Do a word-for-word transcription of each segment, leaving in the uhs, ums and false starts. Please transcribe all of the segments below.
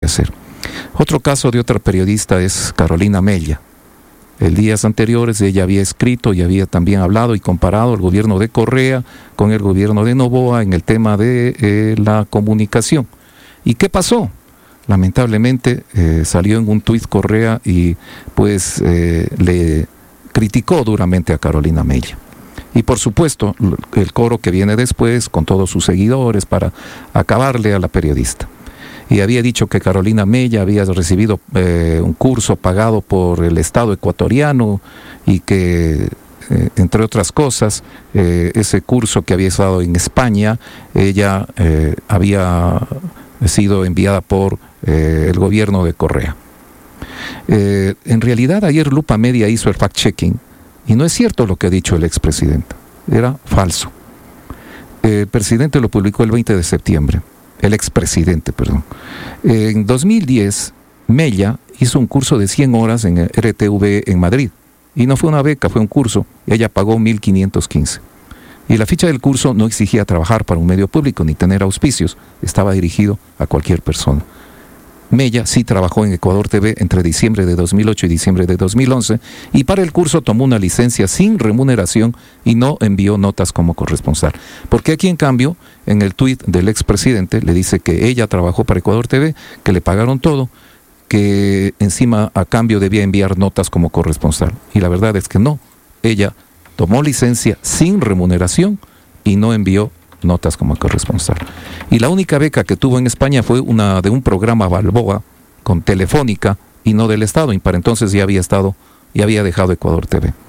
hacer. Otro caso de otra periodista es Carolina Mella. El días anteriores ella había escrito y había también hablado y comparado el gobierno de Correa con el gobierno de Noboa en el tema de eh, la comunicación. ¿Y qué pasó? Lamentablemente eh, salió en un tuit Correa y pues eh, le criticó duramente a Carolina Mella. Y por supuesto el coro que viene después con todos sus seguidores para acabarle a la periodista. Y había dicho que Carolina Mella había recibido eh, un curso pagado por el Estado ecuatoriano y que, eh, entre otras cosas, eh, ese curso que había estado en España, ella eh, había sido enviada por eh, el gobierno de Correa. Eh, en realidad, ayer Lupa Media hizo el fact-checking y no es cierto lo que ha dicho el expresidente, era falso. El presidente lo publicó el veinte de septiembre. El expresidente, perdón. En dos mil diez, Mella hizo un curso de cien horas en R T V en Madrid. Y no fue una beca, fue un curso. Ella pagó mil quinientos quince. Y la ficha del curso no exigía trabajar para un medio público ni tener auspicios. Estaba dirigido a cualquier persona. Mella sí trabajó en Ecuador T V entre diciembre de dos mil ocho y diciembre de dos mil once y para el curso tomó una licencia sin remuneración y no envió notas como corresponsal. Porque aquí en cambio, en el tuit del expresidente le dice que ella trabajó para Ecuador T V, que le pagaron todo, que encima a cambio debía enviar notas como corresponsal. Y la verdad es que no, ella tomó licencia sin remuneración y no envió notas como corresponsal. Y la única beca que tuvo en España fue una de un programa Balboa con Telefónica y no del Estado, y para entonces ya había estado y había dejado Ecuador T V.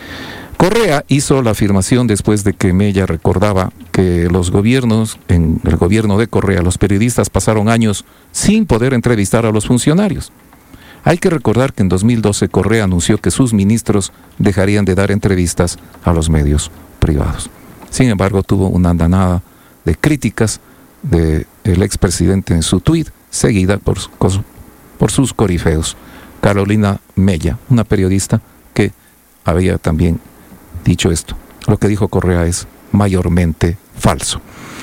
Correa hizo la afirmación después de que Mella recordaba que los gobiernos, en el gobierno de Correa, los periodistas pasaron años sin poder entrevistar a los funcionarios. Hay que recordar que en dos mil doce Correa anunció que sus ministros dejarían de dar entrevistas a los medios privados. Sin embargo, tuvo una andanada de críticas del expresidente en su tuit, seguida por, por sus corifeos. Carolina Mella, una periodista que había también dicho esto. Lo que dijo Correa es mayormente falso.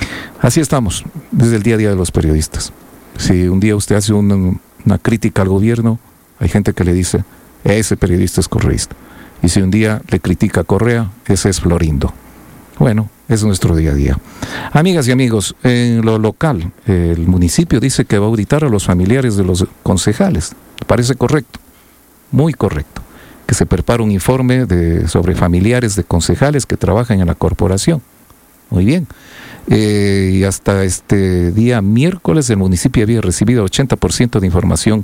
Así estamos, desde el día a día de los periodistas. Si un día usted hace una, una crítica al gobierno, hay gente que le dice, ese periodista es correísta. Y si un día le critica a Correa, ese es Florindo. Bueno, es nuestro día a día. Amigas y amigos, en lo local, el municipio dice que va a auditar a los familiares de los concejales. Parece correcto, muy correcto, que se prepare un informe de, sobre familiares de concejales que trabajan en la corporación. Muy bien. Eh, y hasta este día miércoles el municipio había recibido ochenta por ciento de información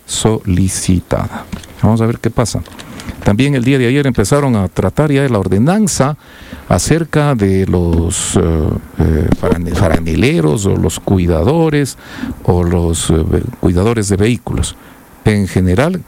solicitada. Vamos a ver qué pasa. También el día de ayer empezaron a tratar ya de la ordenanza acerca de los uh, eh, faraneleros o los cuidadores o los uh, cuidadores de vehículos. En general,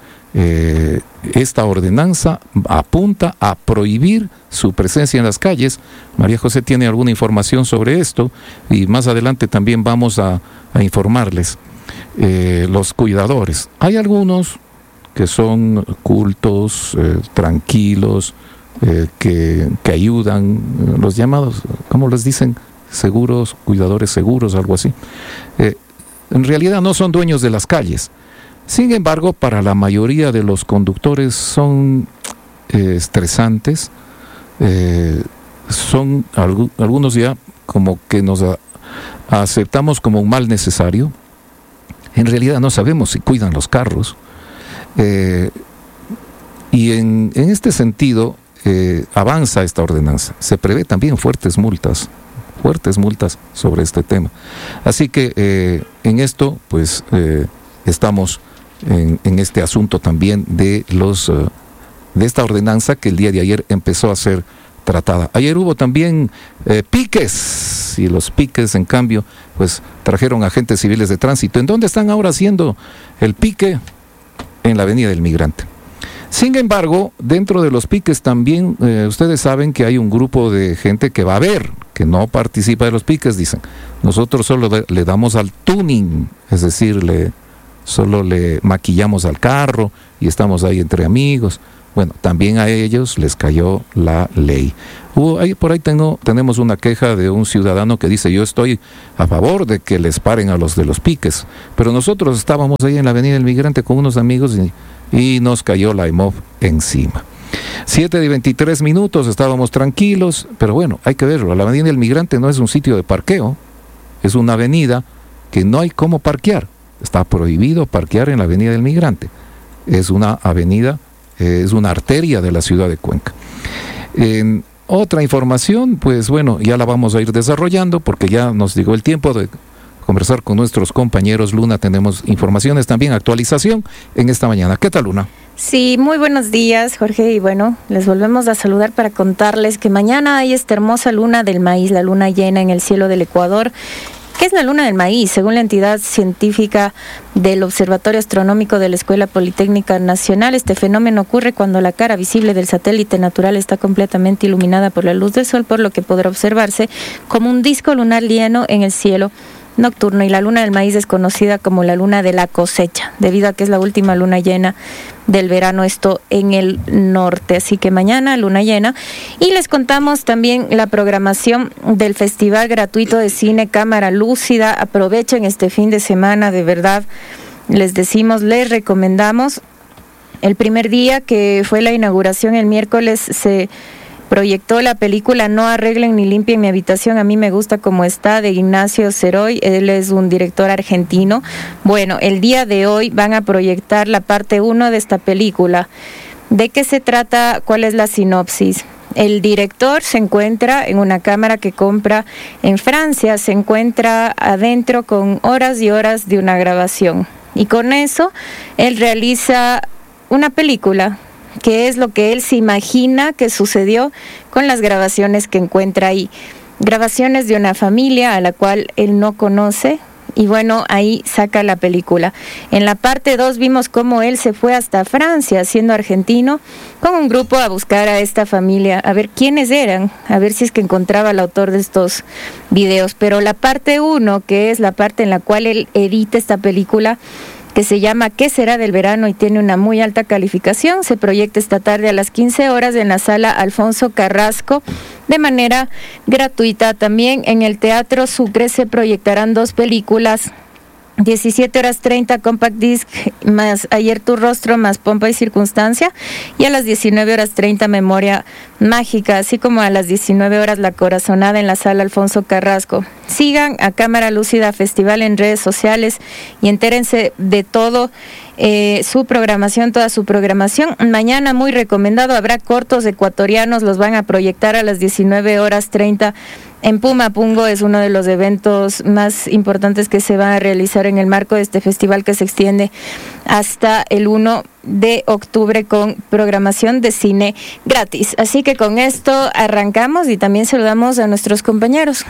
eh, esta ordenanza apunta a prohibir su presencia en las calles. María José tiene alguna información sobre esto y más adelante también vamos a, a informarles. Eh, los cuidadores. Hay algunos que son cultos, eh, tranquilos, eh, que, que ayudan, los llamados, ¿cómo les dicen? Seguros, cuidadores seguros, algo así. Eh, en realidad no son dueños de las calles. Sin embargo, para la mayoría de los conductores son eh, estresantes, eh, son algu- algunos ya como que nos a- aceptamos como un mal necesario. En realidad no sabemos si cuidan los carros. Eh, y en, en este sentido eh, avanza esta ordenanza. Se prevé también fuertes multas, fuertes multas sobre este tema. Así que eh, en esto, pues, eh, estamos en, en este asunto también de los uh, de esta ordenanza que el día de ayer empezó a ser tratada. Ayer hubo también eh, piques, y los piques, en cambio, pues trajeron agentes civiles de tránsito. ¿En dónde están ahora haciendo el pique? En la Avenida del Migrante. Sin embargo, dentro de los piques también, eh, ustedes saben que hay un grupo de gente que va a ver, que no participa de los piques, dicen. Nosotros solo de, le damos al tuning, es decir, le, solo le maquillamos al carro y estamos ahí entre amigos. bueno, también a ellos les cayó la ley. Hubo, ahí, por ahí tengo, tenemos una queja de un ciudadano que dice, yo estoy a favor de que les paren a los de los piques, pero nosotros estábamos ahí en la Avenida del Migrante con unos amigos y, y nos cayó la EMOV encima. siete de veintitrés minutos, estábamos tranquilos, pero bueno, hay que verlo, la Avenida del Migrante no es un sitio de parqueo, es una avenida que no hay cómo parquear, está prohibido parquear en la Avenida del Migrante, es una avenida, eh, es una arteria de la ciudad de Cuenca. En otra información, pues bueno, ya la vamos a ir desarrollando porque ya nos llegó el tiempo de conversar con nuestros compañeros. Luna, tenemos informaciones también, actualización en esta mañana. ¿Qué tal, Luna? Sí, muy buenos días, Jorge, y bueno, les volvemos a saludar para contarles que mañana hay esta hermosa luna del maíz, la luna llena en el cielo del Ecuador. ¿Qué es la luna del maíz? Según la entidad científica del Observatorio Astronómico de la Escuela Politécnica Nacional, este fenómeno ocurre cuando la cara visible del satélite natural está completamente iluminada por la luz del sol, por lo que podrá observarse como un disco lunar lleno en el cielo nocturno, y la luna del maíz es conocida como la luna de la cosecha, debido a que es la última luna llena del verano, esto en el norte. Así que mañana luna llena, y les contamos también la programación del Festival Gratuito de Cine Cámara Lúcida. Aprovechen este fin de semana, de verdad, les decimos, les recomendamos. El primer día, que fue la inauguración el miércoles, se proyectó la película No arreglen ni limpien mi habitación, a mí me gusta como está, de Ignacio Ceroy. Él es un director argentino. Bueno, el día de hoy van a proyectar la parte uno de esta película. ¿De qué se trata? ¿Cuál es la sinopsis? El director se encuentra en una cámara que compra en Francia, se encuentra adentro con horas y horas de una grabación, y con eso él realiza una película, que es lo que él se imagina que sucedió con las grabaciones que encuentra ahí. Grabaciones de una familia a la cual él no conoce, y bueno, ahí saca la película. En la parte dos vimos cómo él se fue hasta Francia, siendo argentino, con un grupo a buscar a esta familia, a ver quiénes eran, a ver si es que encontraba al autor de estos videos. Pero la parte uno, que es la parte en la cual él edita esta película, que se llama ¿Qué será del verano?, y tiene una muy alta calificación, se proyecta esta tarde a las quince horas en la sala Alfonso Carrasco de manera gratuita. También en el Teatro Sucre se proyectarán dos películas, diecisiete horas treinta Compact Disc más Ayer tu rostro más Pompa y Circunstancia, y a las diecinueve horas treinta Memoria Mágica, así como a las diecinueve horas La Corazonada en la sala Alfonso Carrasco. Sigan a Cámara Lúcida Festival en redes sociales y entérense de todo eh, su programación, toda su programación. Mañana, muy recomendado, habrá cortos ecuatorianos, los van a proyectar a las diecinueve horas treinta en Pumapungo. Es uno de los eventos más importantes que se va a realizar en el marco de este festival, que se extiende hasta el uno de octubre con programación de cine gratis. Así que con esto arrancamos, y también saludamos a nuestros compañeros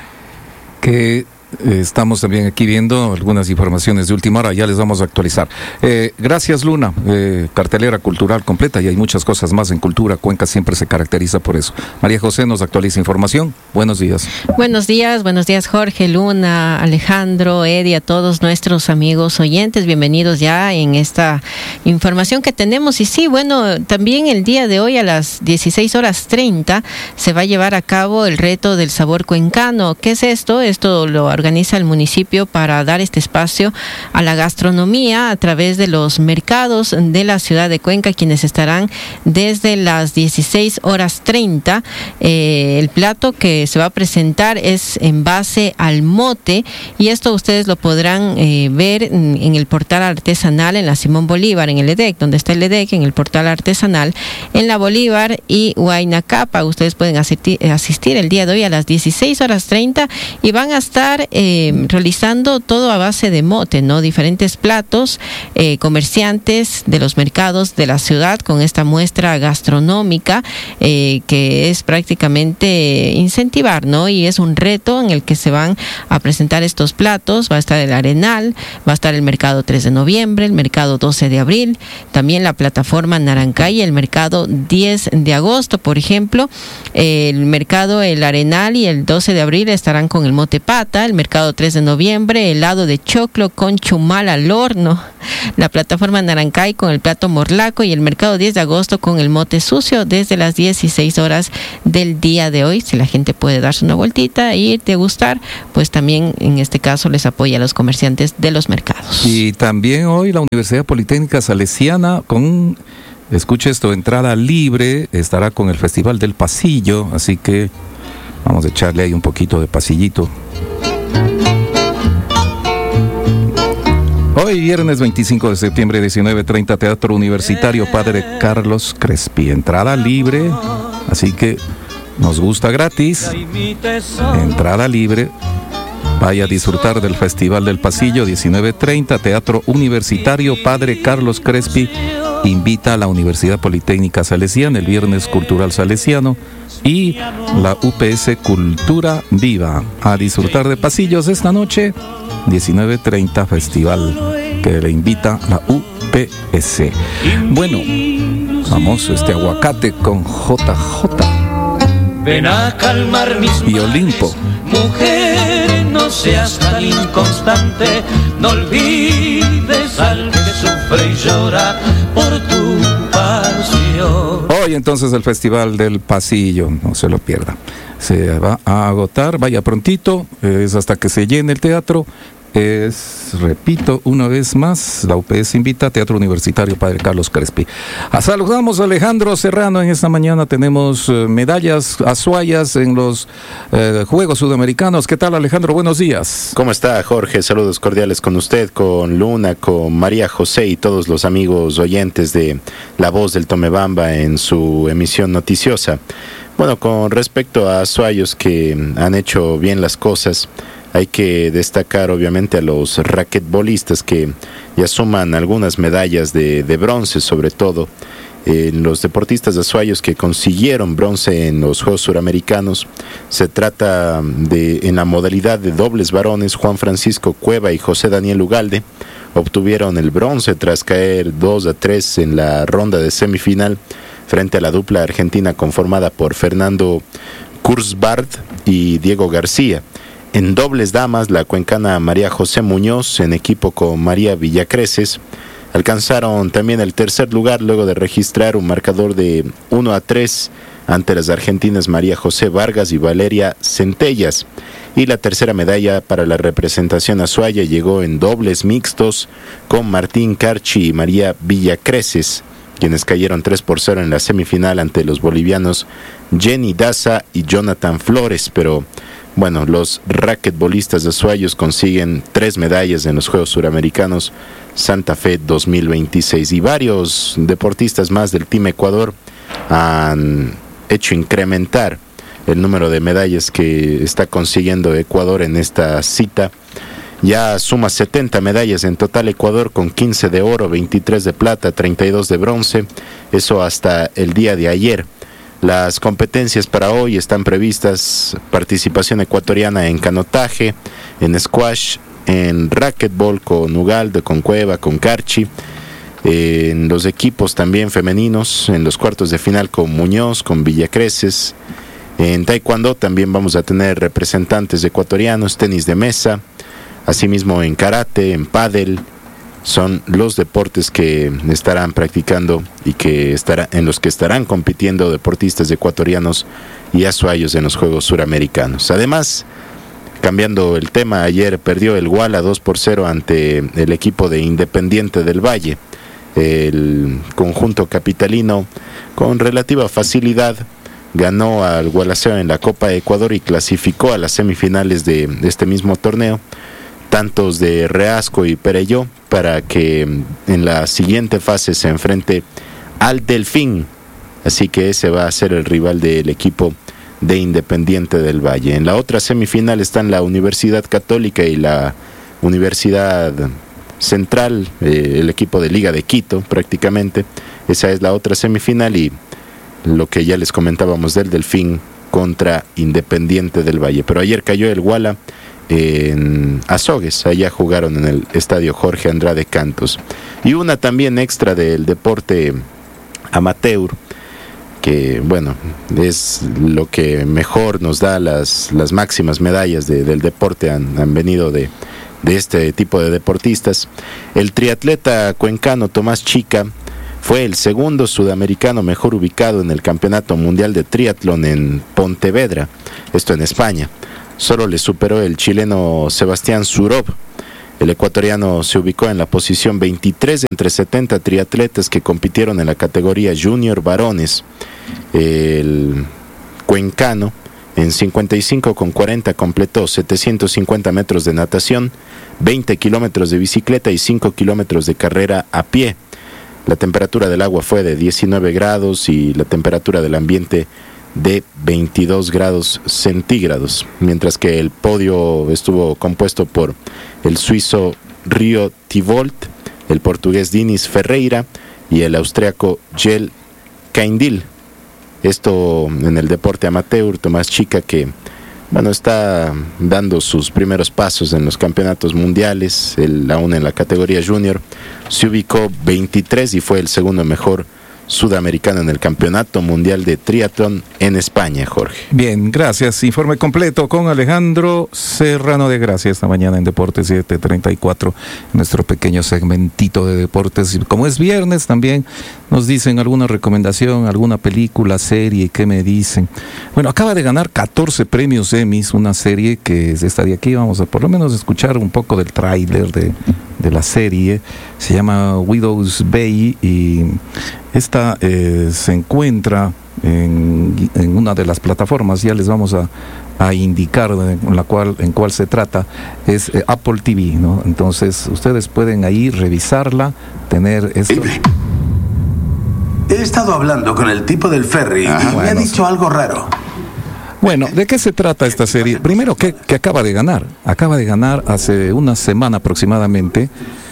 que Eh, estamos también aquí viendo algunas informaciones de última hora, ya les vamos a actualizar. Eh, gracias, Luna. Eh, cartelera cultural completa, y hay muchas cosas más en cultura. Cuenca siempre se caracteriza por eso. María José nos actualiza información. Buenos días. Buenos días, buenos días, Jorge, Luna, Alejandro, Eddie, a todos nuestros amigos oyentes. Bienvenidos ya en esta información que tenemos. Y sí, bueno, también el día de hoy a las dieciséis horas treinta se va a llevar a cabo el reto del sabor cuencano. ¿Qué es esto? Esto lo organiza el municipio para dar este espacio a la gastronomía a través de los mercados de la ciudad de Cuenca, quienes estarán desde las dieciséis horas treinta. Eh, el plato que se va a presentar es en base al mote, y esto ustedes lo podrán eh, ver en, en el portal artesanal en la Simón Bolívar, en el EDEC, donde está el EDEC, en el portal artesanal, en la Bolívar y Huayna Capa. Ustedes pueden asistir, asistir el día de hoy a las dieciséis horas treinta, y van a estar Eh, realizando todo a base de mote, ¿no? Diferentes platos, eh, comerciantes de los mercados de la ciudad con esta muestra gastronómica eh, que es prácticamente incentivar, ¿no? Y es un reto en el que se van a presentar estos platos. Va a estar el Arenal, va a estar el mercado tres de noviembre, el mercado doce de abril, también la plataforma Narancay, el mercado diez de agosto, por ejemplo. Eh, el mercado El Arenal y el doce de abril estarán con el mote pata, el mercado tres de noviembre, helado de choclo con chumal al horno, la plataforma Narancay con el plato morlaco y el mercado diez de agosto con el mote sucio desde las dieciséis horas del día de hoy. Si la gente puede darse una vueltita e ir degustar, pues también en este caso les apoya a los comerciantes de los mercados. Y también hoy la Universidad Politécnica Salesiana con, escuche esto, entrada libre, estará con el Festival del Pasillo, así que vamos a echarle ahí un poquito de pasillito. Hoy viernes veinticinco de septiembre, diecinueve treinta, Teatro Universitario Padre Carlos Crespi, entrada libre, así que nos gusta gratis, entrada libre. Vaya a disfrutar del Festival del Pasillo, diecinueve treinta, Teatro Universitario Padre Carlos Crespi invita a la Universidad Politécnica Salesiana, el Viernes Cultural Salesiano y la U P S Cultura Viva. A disfrutar de pasillos esta noche, diecinueve treinta, festival que le invita la U P S. Bueno, vamos, este aguacate con J J. Ven a calmar mis y Olimpo. Mujer, no seas tan inconstante, no olvides al que sufre y llora por tu pasión. Hoy entonces el Festival del Pasillo, no se lo pierda. Se va a agotar, vaya prontito, es hasta que se llene el teatro. Es, repito una vez más, la U P S invita a Teatro Universitario Padre Carlos Crespi. A saludamos a Alejandro Serrano. En esta mañana tenemos eh, medallas azuayas en los eh, Juegos Sudamericanos. ¿Qué tal, Alejandro? Buenos días. ¿Cómo está, Jorge? Saludos cordiales con usted, con Luna, con María José y todos los amigos oyentes de La Voz del Tomebamba en su emisión noticiosa. Bueno, con respecto a azuayos que han hecho bien las cosas, hay que destacar obviamente a los raquetbolistas que ya suman algunas medallas de, de bronce, sobre todo eh, los deportistas azuayos que consiguieron bronce en los Juegos Suramericanos. Se trata de, en la modalidad de dobles varones, Juan Francisco Cueva y José Daniel Ugalde obtuvieron el bronce tras caer dos a tres en la ronda de semifinal frente a la dupla argentina conformada por Fernando Kurzbart y Diego García. En dobles damas, la cuencana María José Muñoz, en equipo con María Villacreces, alcanzaron también el tercer lugar luego de registrar un marcador de uno a tres ante las argentinas María José Vargas y Valeria Centellas. Y la tercera medalla para la representación azuaya llegó en dobles mixtos con Martín Carchi y María Villacreces, quienes cayeron tres por cero en la semifinal ante los bolivianos Jenny Daza y Jonathan Flores, pero bueno, los raquetbolistas azuayos consiguen tres medallas en los Juegos Suramericanos Santa Fe dos mil veintiséis y varios deportistas más del Team Ecuador han hecho incrementar el número de medallas que está consiguiendo Ecuador en esta cita. Ya suma setenta medallas en total Ecuador, con quince de oro, veintitrés de plata, treinta y dos de bronce, eso hasta el día de ayer. Las competencias para hoy están previstas: participación ecuatoriana en canotaje, en squash, en racquetball con Ugalde, con Cueva, con Carchi, en los equipos también femeninos, en los cuartos de final con Muñoz, con Villacreces. En taekwondo también vamos a tener representantes ecuatorianos, tenis de mesa, asimismo en karate, en pádel. Son los deportes que estarán practicando y que estará, en los que estarán compitiendo deportistas ecuatorianos y azuayos en los Juegos Suramericanos. Además, cambiando el tema, ayer perdió el Guala dos por cero ante el equipo de Independiente del Valle. El conjunto capitalino, con relativa facilidad, ganó al Gualaceo en la Copa Ecuador y clasificó a las semifinales de, de este mismo torneo. Tantos de Reasco y Perelló, para que en la siguiente fase se enfrente al Delfín. Así que ese va a ser el rival del equipo de Independiente del Valle. En la otra semifinal están la Universidad Católica y la Universidad Central, eh, el equipo de Liga de Quito prácticamente. Esa es la otra semifinal, y lo que ya les comentábamos del Delfín contra Independiente del Valle. Pero ayer cayó el Guala en Azogues, allá jugaron en el estadio Jorge Andrade Cantos. Y una también extra del deporte amateur, que bueno, es lo que mejor nos da las, las máximas medallas de, del deporte, han, han venido de de este tipo de deportistas. El triatleta cuencano Tomás Chica fue el segundo sudamericano mejor ubicado en el Campeonato Mundial de Triatlón en Pontevedra, esto en España. Solo le superó el chileno Sebastián Surov. El ecuatoriano se ubicó en la posición veintitrés entre setenta triatletas que compitieron en la categoría junior varones. El cuencano en cincuenta y cinco con cuarenta completó setecientos cincuenta metros de natación, veinte kilómetros de bicicleta y cinco kilómetros de carrera a pie. La temperatura del agua fue de diecinueve grados y la temperatura del ambiente de veintidós grados centígrados, mientras que el podio estuvo compuesto por el suizo Rio Tivolt, el portugués Dinis Ferreira y el austriaco Jel Kaindil. Esto en el deporte amateur. Tomás Chica, que bueno, está dando sus primeros pasos en los campeonatos mundiales, él aún en la categoría junior, se ubicó veintitrés y fue el segundo mejor sudamericano en el Campeonato Mundial de Triatlón en España, Jorge. Bien, gracias. Informe completo con Alejandro Serrano de Gracia esta mañana en Deportes siete treinta y cuatro, nuestro pequeño segmentito de deportes. Como es viernes, también nos dicen alguna recomendación, alguna película, serie, ¿qué me dicen? Bueno, acaba de ganar catorce premios Emmys, una serie que es esta de aquí. Vamos a por lo menos escuchar un poco del tráiler de, de la serie. Se llama Widow's Bay y esta eh, se encuentra en, en una de las plataformas, ya les vamos a, a indicar en la cual, en cuál se trata, es eh, Apple T V, ¿no? Entonces ustedes pueden ahí revisarla, tener esto. He estado hablando con el tipo del ferry ah, y bueno, me ha dicho algo raro. Bueno, ¿de qué se trata esta serie? Primero, que, que acaba de ganar, acaba de ganar hace una semana aproximadamente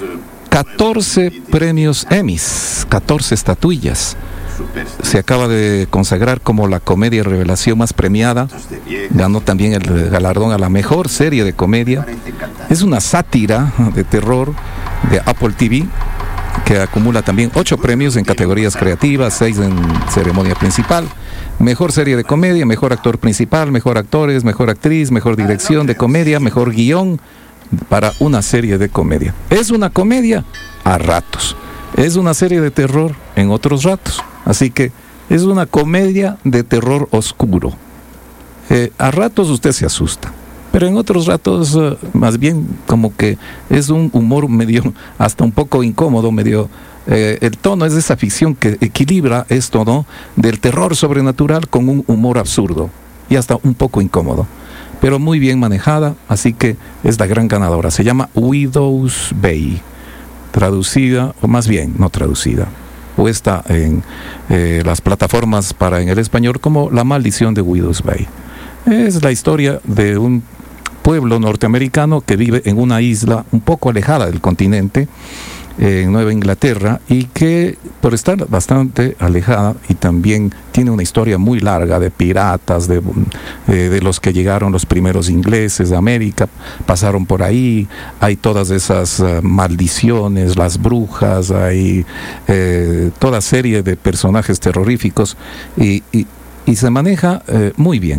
catorce premios Emmys, catorce estatuillas. Se acaba de consagrar como la comedia revelación más premiada. Ganó también el galardón a la mejor serie de comedia. Es una sátira de terror de Apple T V que acumula también ocho premios en categorías creativas, seis en ceremonia principal. Mejor serie de comedia, mejor actor principal, mejor actores, mejor actriz, mejor dirección de comedia, mejor guión para una serie de comedia. Es una comedia a ratos, es una serie de terror en otros ratos, así que es una comedia de terror oscuro. Eh, a ratos usted se asusta, pero en otros ratos uh, más bien como que es un humor medio, hasta un poco incómodo, medio... Eh, el tono es de esa ficción que equilibra esto, ¿no? Del terror sobrenatural con un humor absurdo y hasta un poco incómodo, pero muy bien manejada, así que es la gran ganadora. Se llama Widow's Bay, traducida, o más bien, no traducida, puesta en eh, las plataformas para en el español como La maldición de Widow's Bay. Es la historia de un pueblo norteamericano que vive en una isla un poco alejada del continente, en Nueva Inglaterra, y que por estar bastante alejada y también tiene una historia muy larga de piratas, de, eh, de los que llegaron los primeros ingleses de América, pasaron por ahí, hay todas esas uh, maldiciones, las brujas, hay eh, toda serie de personajes terroríficos y, y, y se maneja eh, muy bien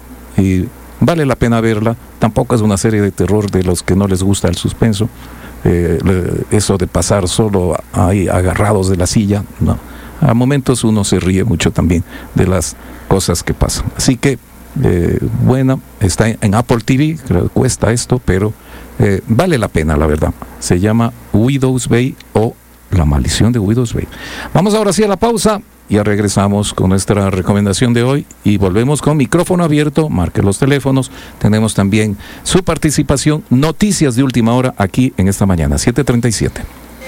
y vale la pena verla. Tampoco es una serie de terror de los que no les gusta el suspenso. Eh, eso de pasar solo ahí agarrados de la silla, no. A momentos uno se ríe mucho también de las cosas que pasan. Así que, eh, bueno, está en Apple T V, creo que cuesta esto, pero eh, vale la pena, la verdad. Se llama Widow's Bay o La maldición de Widow's Bay. Vamos ahora sí a la pausa. Ya regresamos con nuestra recomendación de hoy y volvemos con micrófono abierto. Marque los teléfonos. Tenemos también su participación, noticias de última hora aquí en esta mañana, siete treinta y siete.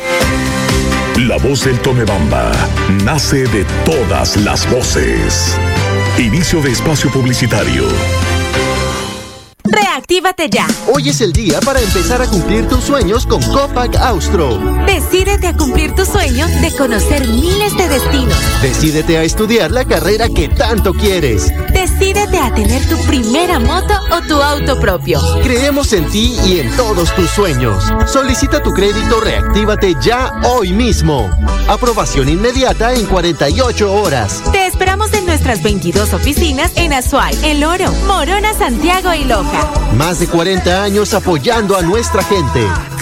La voz del Tomebamba nace de todas las voces. Inicio de espacio publicitario. Reactívate ya. Hoy es el día para empezar a cumplir tus sueños con Copac Austro. Decídete a cumplir tu sueño de conocer miles de destinos. Decídete a estudiar la carrera que tanto quieres. Decídete a tener tu primera moto o tu auto propio. Creemos en ti y en todos tus sueños. Solicita tu crédito Reactívate ya hoy mismo. Aprobación inmediata en cuarenta y ocho horas. Te esperamos en nuestras veintidós oficinas en Azuay, El Oro, Morona, Santiago y Loja. Más de cuarenta años apoyando a nuestra gente.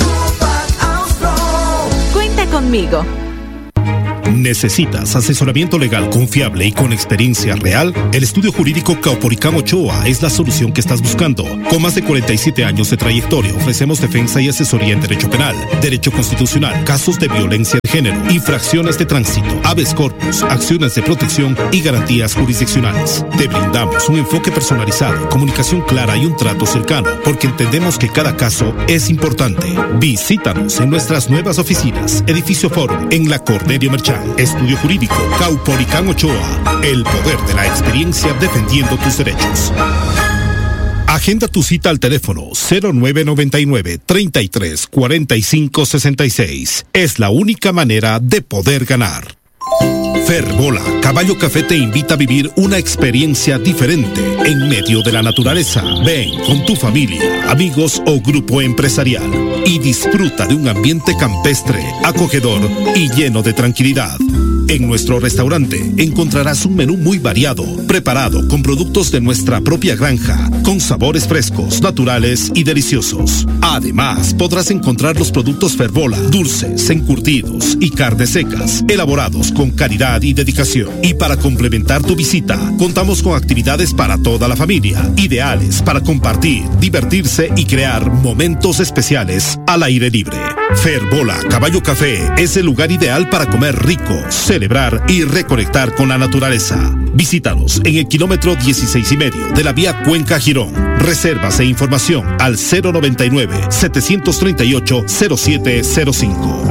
Cuenta conmigo. ¿Necesitas asesoramiento legal confiable y con experiencia real? El estudio jurídico Caupolicán Ochoa es la solución que estás buscando. Con más de cuarenta y siete años de trayectoria, ofrecemos defensa y asesoría en derecho penal, derecho constitucional, casos de violencia de género, infracciones de tránsito, habeas corpus, acciones de protección y garantías jurisdiccionales. Te brindamos un enfoque personalizado, comunicación clara y un trato cercano, porque entendemos que cada caso es importante. Visítanos en nuestras nuevas oficinas, Edificio Forum, en la Cornelio Merchán. Estudio Jurídico Caupolicán Ochoa. El poder de la experiencia defendiendo tus derechos. Agenda tu cita al teléfono cero nueve noventa y nueve, treinta y tres, cuarenta y cinco, sesenta y seis. Es la única manera de poder ganar. Ferbola Caballo Café te invita a vivir una experiencia diferente en medio de la naturaleza. Ven con tu familia, amigos o grupo empresarial y disfruta de un ambiente campestre, acogedor y lleno de tranquilidad. En nuestro restaurante encontrarás un menú muy variado, preparado con productos de nuestra propia granja, con sabores frescos, naturales y deliciosos. Además, podrás encontrar los productos Ferbola, dulces, encurtidos y carnes secas, elaborados con calidad y dedicación. Y para complementar tu visita, contamos con actividades para toda la familia, ideales para compartir, divertirse y crear momentos especiales al aire libre. Ferbola Caballo Café es el lugar ideal para comer rico, celebrar y reconectar con la naturaleza. Visítanos en el kilómetro dieciséis y medio de la vía Cuenca-Girón. Reservas e información al cero noventa y nueve, setecientos treinta y ocho, cero siete cero cinco.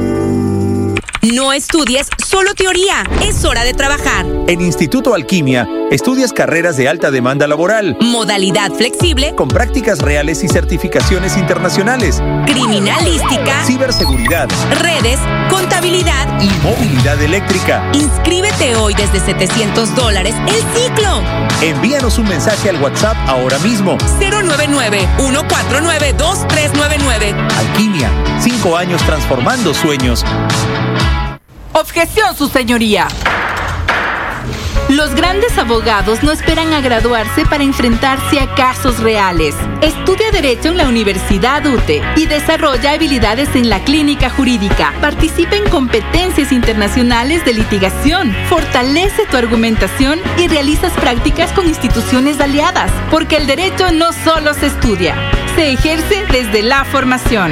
No estudies solo teoría, es hora de trabajar. En Instituto Alquimia, estudias carreras de alta demanda laboral. Modalidad flexible. Con prácticas reales y certificaciones internacionales. Criminalística. Ciberseguridad. Redes, contabilidad. Y movilidad eléctrica. Inscríbete hoy desde setecientos dólares el ciclo. Envíanos un mensaje al WhatsApp ahora mismo. cero nueve nueve, uno cuatro nueve, dos tres nueve nueve. Alquimia, cinco años transformando sueños. Objeción, su señoría. Los grandes abogados no esperan a graduarse para enfrentarse a casos reales. Estudia Derecho en la Universidad U T E y desarrolla habilidades en la clínica jurídica. Participa en competencias internacionales de litigación. Fortalece tu argumentación y realizas prácticas con instituciones aliadas. Porque el derecho no solo se estudia, se ejerce desde la formación.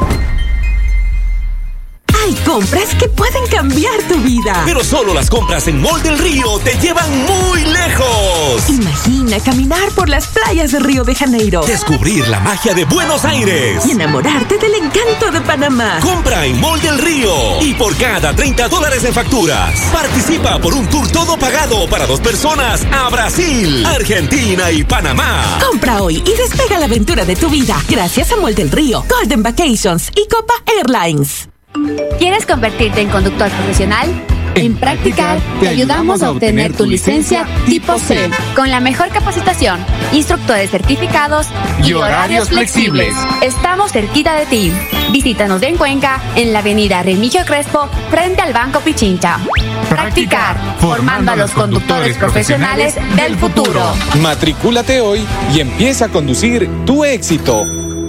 Hay compras que pueden cambiar tu vida. Pero solo las compras en Mall del Río te llevan muy lejos. Imagina caminar por las playas de Río de Janeiro. Descubrir la magia de Buenos Aires. Y enamorarte del encanto de Panamá. Compra en Mall del Río. Y por cada treinta dólares en facturas, participa por un tour todo pagado para dos personas a Brasil, Argentina y Panamá. Compra hoy y despega la aventura de tu vida. Gracias a Mall del Río, Golden Vacations y Copa Airlines. ¿Quieres convertirte en conductor profesional? En Practicar te ayudamos a obtener tu licencia tipo C con la mejor capacitación, instructores certificados y horarios flexibles. Estamos cerquita de ti. Visítanos en Cuenca, en la avenida Remigio Crespo, frente al Banco Pichincha. Practicar, formando a los conductores profesionales del futuro. Matricúlate hoy y empieza a conducir tu éxito.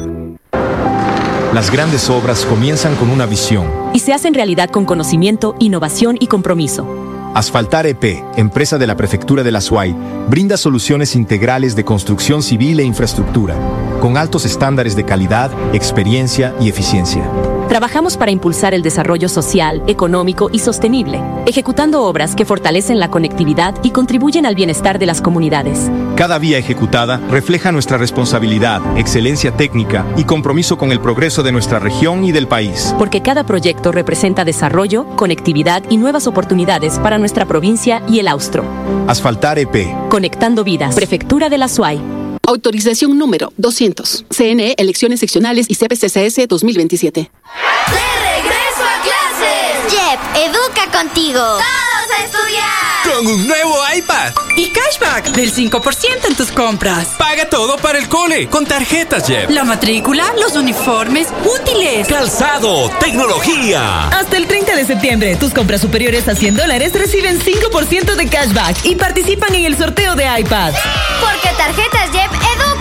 Las grandes obras comienzan con una visión y se hacen realidad con conocimiento, innovación y compromiso. Asfaltar E P, empresa de la Prefectura de la Suay, brinda soluciones integrales de construcción civil e infraestructura, con altos estándares de calidad, experiencia y eficiencia. Trabajamos para impulsar el desarrollo social, económico y sostenible, ejecutando obras que fortalecen la conectividad y contribuyen al bienestar de las comunidades. Cada vía ejecutada refleja nuestra responsabilidad, excelencia técnica y compromiso con el progreso de nuestra región y del país. Porque cada proyecto representa desarrollo, conectividad y nuevas oportunidades para nuestra provincia y el austro. Asfaltar E P. Conectando vidas. Prefectura de la Suay. Autorización número doscientos. C N E, Elecciones Seccionales y C P C C S dos mil veintisiete. ¡De regreso a clases! Jeff, educa contigo. ¡Todos a estudiar! Con un nuevo iPad. Y cashback del cinco por ciento en tus compras. Paga todo para el cole con tarjetas Jeff. La matrícula, los uniformes, útiles. Calzado, tecnología. Hasta el treinta de septiembre, tus compras superiores a cien dólares reciben cinco por ciento de cashback y participan en el sorteo de iPad. Porque tarjetas Jeff educa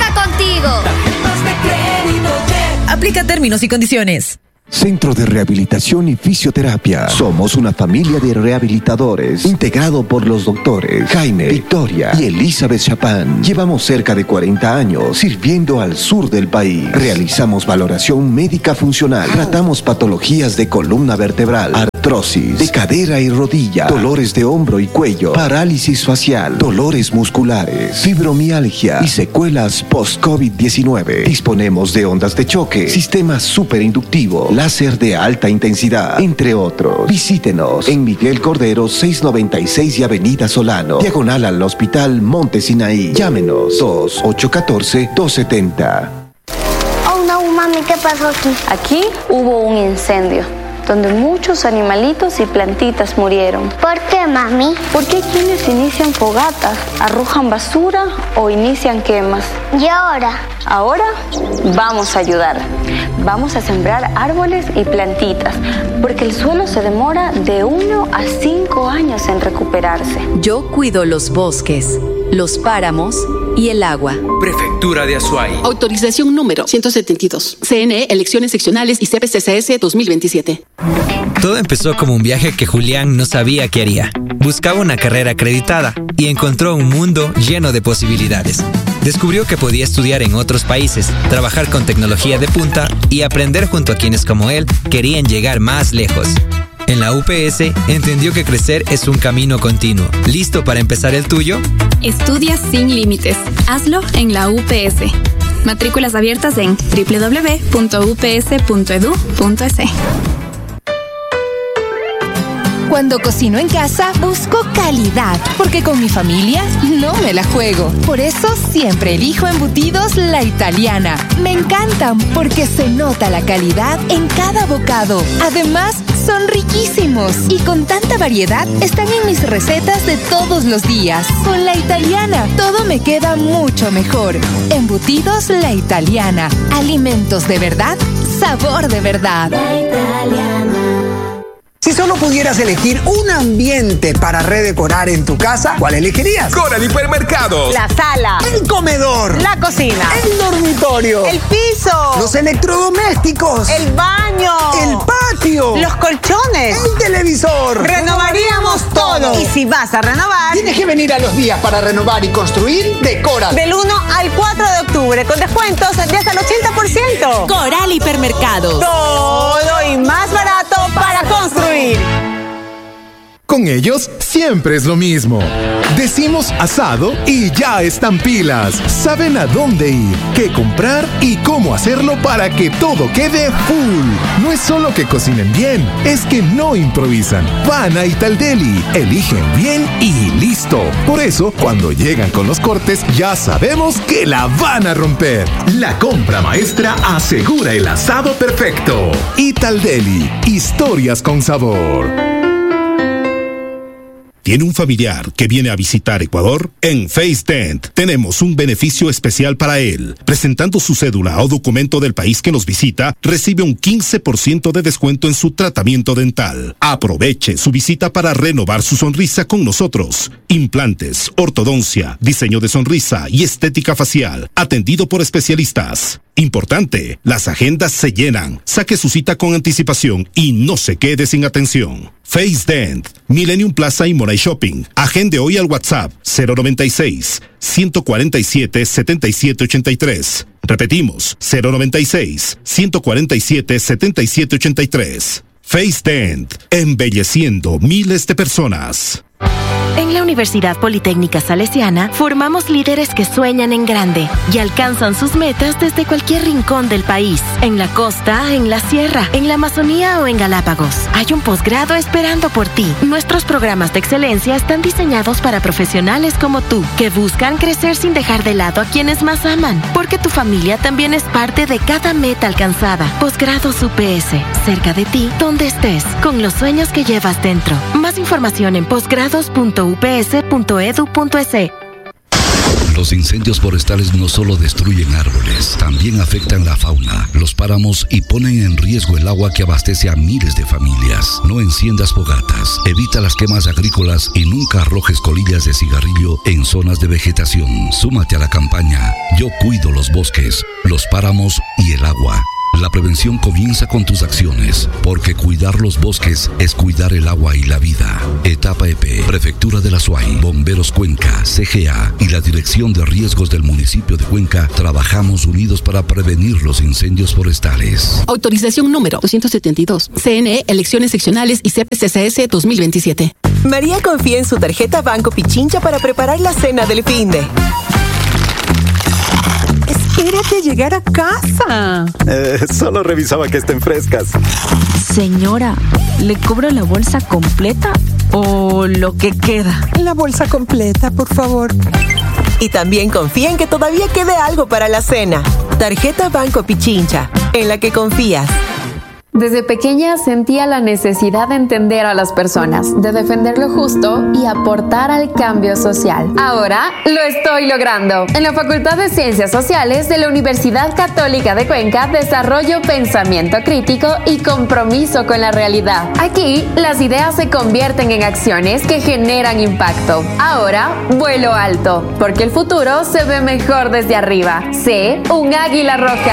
educa contigo. Tarjetas de crédito Jet. Aplica términos y condiciones. Centro de Rehabilitación y Fisioterapia. Somos una familia de rehabilitadores integrado por los doctores Jaime, Victoria y Elizabeth Chapán. Llevamos cerca de cuarenta años sirviendo al sur del país. Realizamos valoración médica funcional. Tratamos patologías de columna vertebral, artrosis, de cadera y rodilla, dolores de hombro y cuello, parálisis facial, dolores musculares, fibromialgia y secuelas post-COVID diecinueve. Disponemos de ondas de choque, sistema superinductivo, láser de alta intensidad, entre otros. Visítenos en Miguel Cordero seiscientos noventa y seis y Avenida Solano, diagonal al Hospital Monte Sinaí. Llámenos dos ocho uno cuatro, dos siete cero. Oh no, mami, ¿qué pasó aquí? Aquí hubo un incendio donde muchos animalitos y plantitas murieron. ¿Por qué, mami? Porque hay quienes inician fogatas, arrojan basura o inician quemas. ¿Y ahora? Ahora vamos a ayudar. Vamos a sembrar árboles y plantitas, porque el suelo se demora de uno a cinco años en recuperarse. Yo cuido los bosques, los páramos y el agua. Prefectura de Azuay. Autorización número ciento setenta y dos. C N E, Elecciones Seccionales y C P C C S dos mil veintisiete. Todo empezó como un viaje que Julián no sabía qué haría. Buscaba una carrera acreditada y encontró un mundo lleno de posibilidades. Descubrió que podía estudiar en otros países, trabajar con tecnología de punta y aprender junto a quienes como él querían llegar más lejos. En la U P S entendió que crecer es un camino continuo. ¿Listo para empezar el tuyo? Estudia sin límites. Hazlo en la U P S. Matrículas abiertas en doble u doble u doble u punto u p s punto e d u punto e s. Cuando cocino en casa, busco calidad, porque con mi familia no me la juego. Por eso siempre elijo embutidos La Italiana. Me encantan porque se nota la calidad en cada bocado. Además, son riquísimos y con tanta variedad están en mis recetas de todos los días. Con La Italiana, todo me queda mucho mejor. Embutidos La Italiana. Alimentos de verdad, sabor de verdad. La Italiana. Si solo pudieras elegir un ambiente para redecorar en tu casa, ¿cuál elegirías? Coral Hipermercados. La sala, el comedor, la cocina, el dormitorio, el piso, los electrodomésticos, el baño, el patio, los colchones, el televisor. Renovaríamos todo. Y si vas a renovar, tienes que venir a los días para renovar y construir de Coral. Del uno al cuatro de octubre, con descuentos de hasta el ochenta por ciento. Coral Hipermercados. Todo y más barato para construir. Con ellos siempre es lo mismo. Decimos asado y ya están pilas. Saben a dónde ir, qué comprar y cómo hacerlo para que todo quede full. No es solo que cocinen bien, es que no improvisan. Van a Italdeli, eligen bien y listo. Por eso, cuando llegan con los cortes, ya sabemos que la van a romper. La compra maestra asegura el asado perfecto. Italdeli, historias con sabor. ¿Tiene un familiar que viene a visitar Ecuador? En FaceDent tenemos un beneficio especial para él. Presentando su cédula o documento del país que nos visita, recibe un quince por ciento de descuento en su tratamiento dental. Aproveche su visita para renovar su sonrisa con nosotros. Implantes, ortodoncia, diseño de sonrisa y estética facial, atendido por especialistas. Importante, las agendas se llenan. Saque su cita con anticipación y no se quede sin atención. FaceDent, Millennium Plaza y Moray Shopping. Agende hoy al WhatsApp cero noventa y seis, ciento cuarenta y siete, setenta y siete ochenta y tres. Repetimos, cero noventa y seis, ciento cuarenta y siete, setenta y siete ochenta y tres. FaceDent, embelleciendo miles de personas. En la Universidad Politécnica Salesiana formamos líderes que sueñan en grande y alcanzan sus metas desde cualquier rincón del país. En la costa, en la sierra, en la Amazonía o en Galápagos. Hay un posgrado esperando por ti. Nuestros programas de excelencia están diseñados para profesionales como tú, que buscan crecer sin dejar de lado a quienes más aman, porque tu familia también es parte de cada meta alcanzada. Posgrados U P S, cerca de ti, donde estés, con los sueños que llevas dentro. Más información en posgrados punto u p s punto e d u punto e s. Los incendios forestales no solo destruyen árboles, también afectan la fauna, los páramos y ponen en riesgo el agua que abastece a miles de familias. No enciendas fogatas, evita las quemas agrícolas y nunca arrojes colillas de cigarrillo en zonas de vegetación. Súmate a la campaña Yo cuido los bosques, los páramos y el agua. La prevención comienza con tus acciones, porque cuidar los bosques es cuidar el agua y la vida. Etapa E P, Prefectura de la Suay, Bomberos Cuenca, C G A y la Dirección de Riesgos del municipio de Cuenca trabajamos unidos para prevenir los incendios forestales. Autorización número doscientos setenta y dos. C N E, Elecciones Seccionales y C P C C S dos mil veintisiete. María confía en su tarjeta Banco Pichincha para preparar la cena del finde. Espérate a llegar a casa. Eh, solo revisaba que estén frescas. Señora, ¿le cobro la bolsa completa o lo que queda? La bolsa completa, por favor. Y también confía en que todavía quede algo para la cena. Tarjeta Banco Pichincha, en la que confías. Desde pequeña sentía la necesidad de entender a las personas, de defender lo justo y aportar al cambio social. Ahora lo estoy logrando. En la Facultad de Ciencias Sociales de la Universidad Católica de Cuenca desarrollo pensamiento crítico y compromiso con la realidad. Aquí, las ideas se convierten en acciones que generan impacto. Ahora, vuelo alto, porque el futuro se ve mejor desde arriba. Sé un águila roja.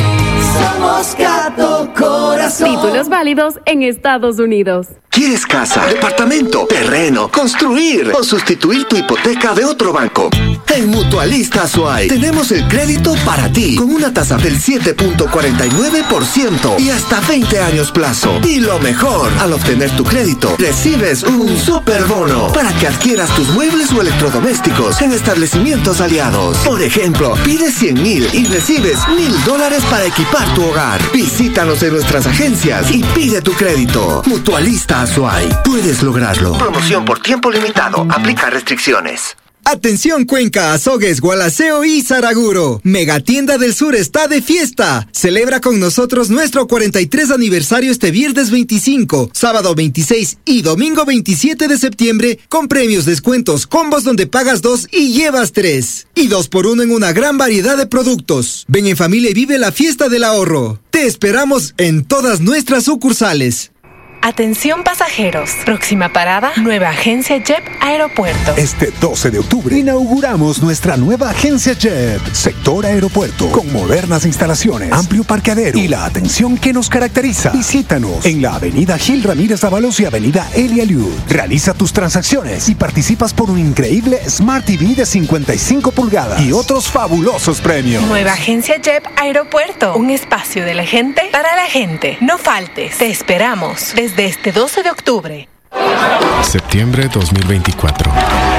Somos Gato Corazón. Títulos válidos en Estados Unidos. ¿Quieres casa, departamento, terreno, construir o sustituir tu hipoteca de otro banco? En Mutualista Suay tenemos el crédito para ti con una tasa del siete punto cuarenta y nueve por ciento y hasta veinte años plazo. Y lo mejor, al obtener tu crédito, recibes un super bono para que adquieras tus muebles o electrodomésticos en establecimientos aliados. Por ejemplo, pides cien mil y recibes mil dólares para equipar tu hogar. Visítanos en nuestras agencias y pide tu crédito. Mutualista Suay. Puedes lograrlo. Promoción por tiempo limitado. Aplica restricciones. Atención Cuenca, Azogues, Gualaceo y Saraguro. Megatienda del Sur está de fiesta. Celebra con nosotros nuestro cuarenta y tres aniversario este viernes veinticinco, sábado veintiséis y domingo veintisiete de septiembre con premios, descuentos, combos donde pagas dos y llevas tres. Y dos por uno en una gran variedad de productos. Ven en familia y vive la fiesta del ahorro. Te esperamos en todas nuestras sucursales. Atención pasajeros. Próxima parada, nueva agencia J E P Aeropuerto. Este doce de octubre inauguramos nuestra nueva agencia J E P, sector aeropuerto, con modernas instalaciones, amplio parqueadero y la atención que nos caracteriza. Visítanos en la avenida Gil Ramírez Dávalos y avenida Elia Liud. Realiza tus transacciones y participas por un increíble Smart T V de cincuenta y cinco pulgadas y otros fabulosos premios. Nueva agencia J E P Aeropuerto, un espacio de la gente para la gente. No faltes, te esperamos. Desde este doce de octubre. Septiembre dos mil veinticuatro.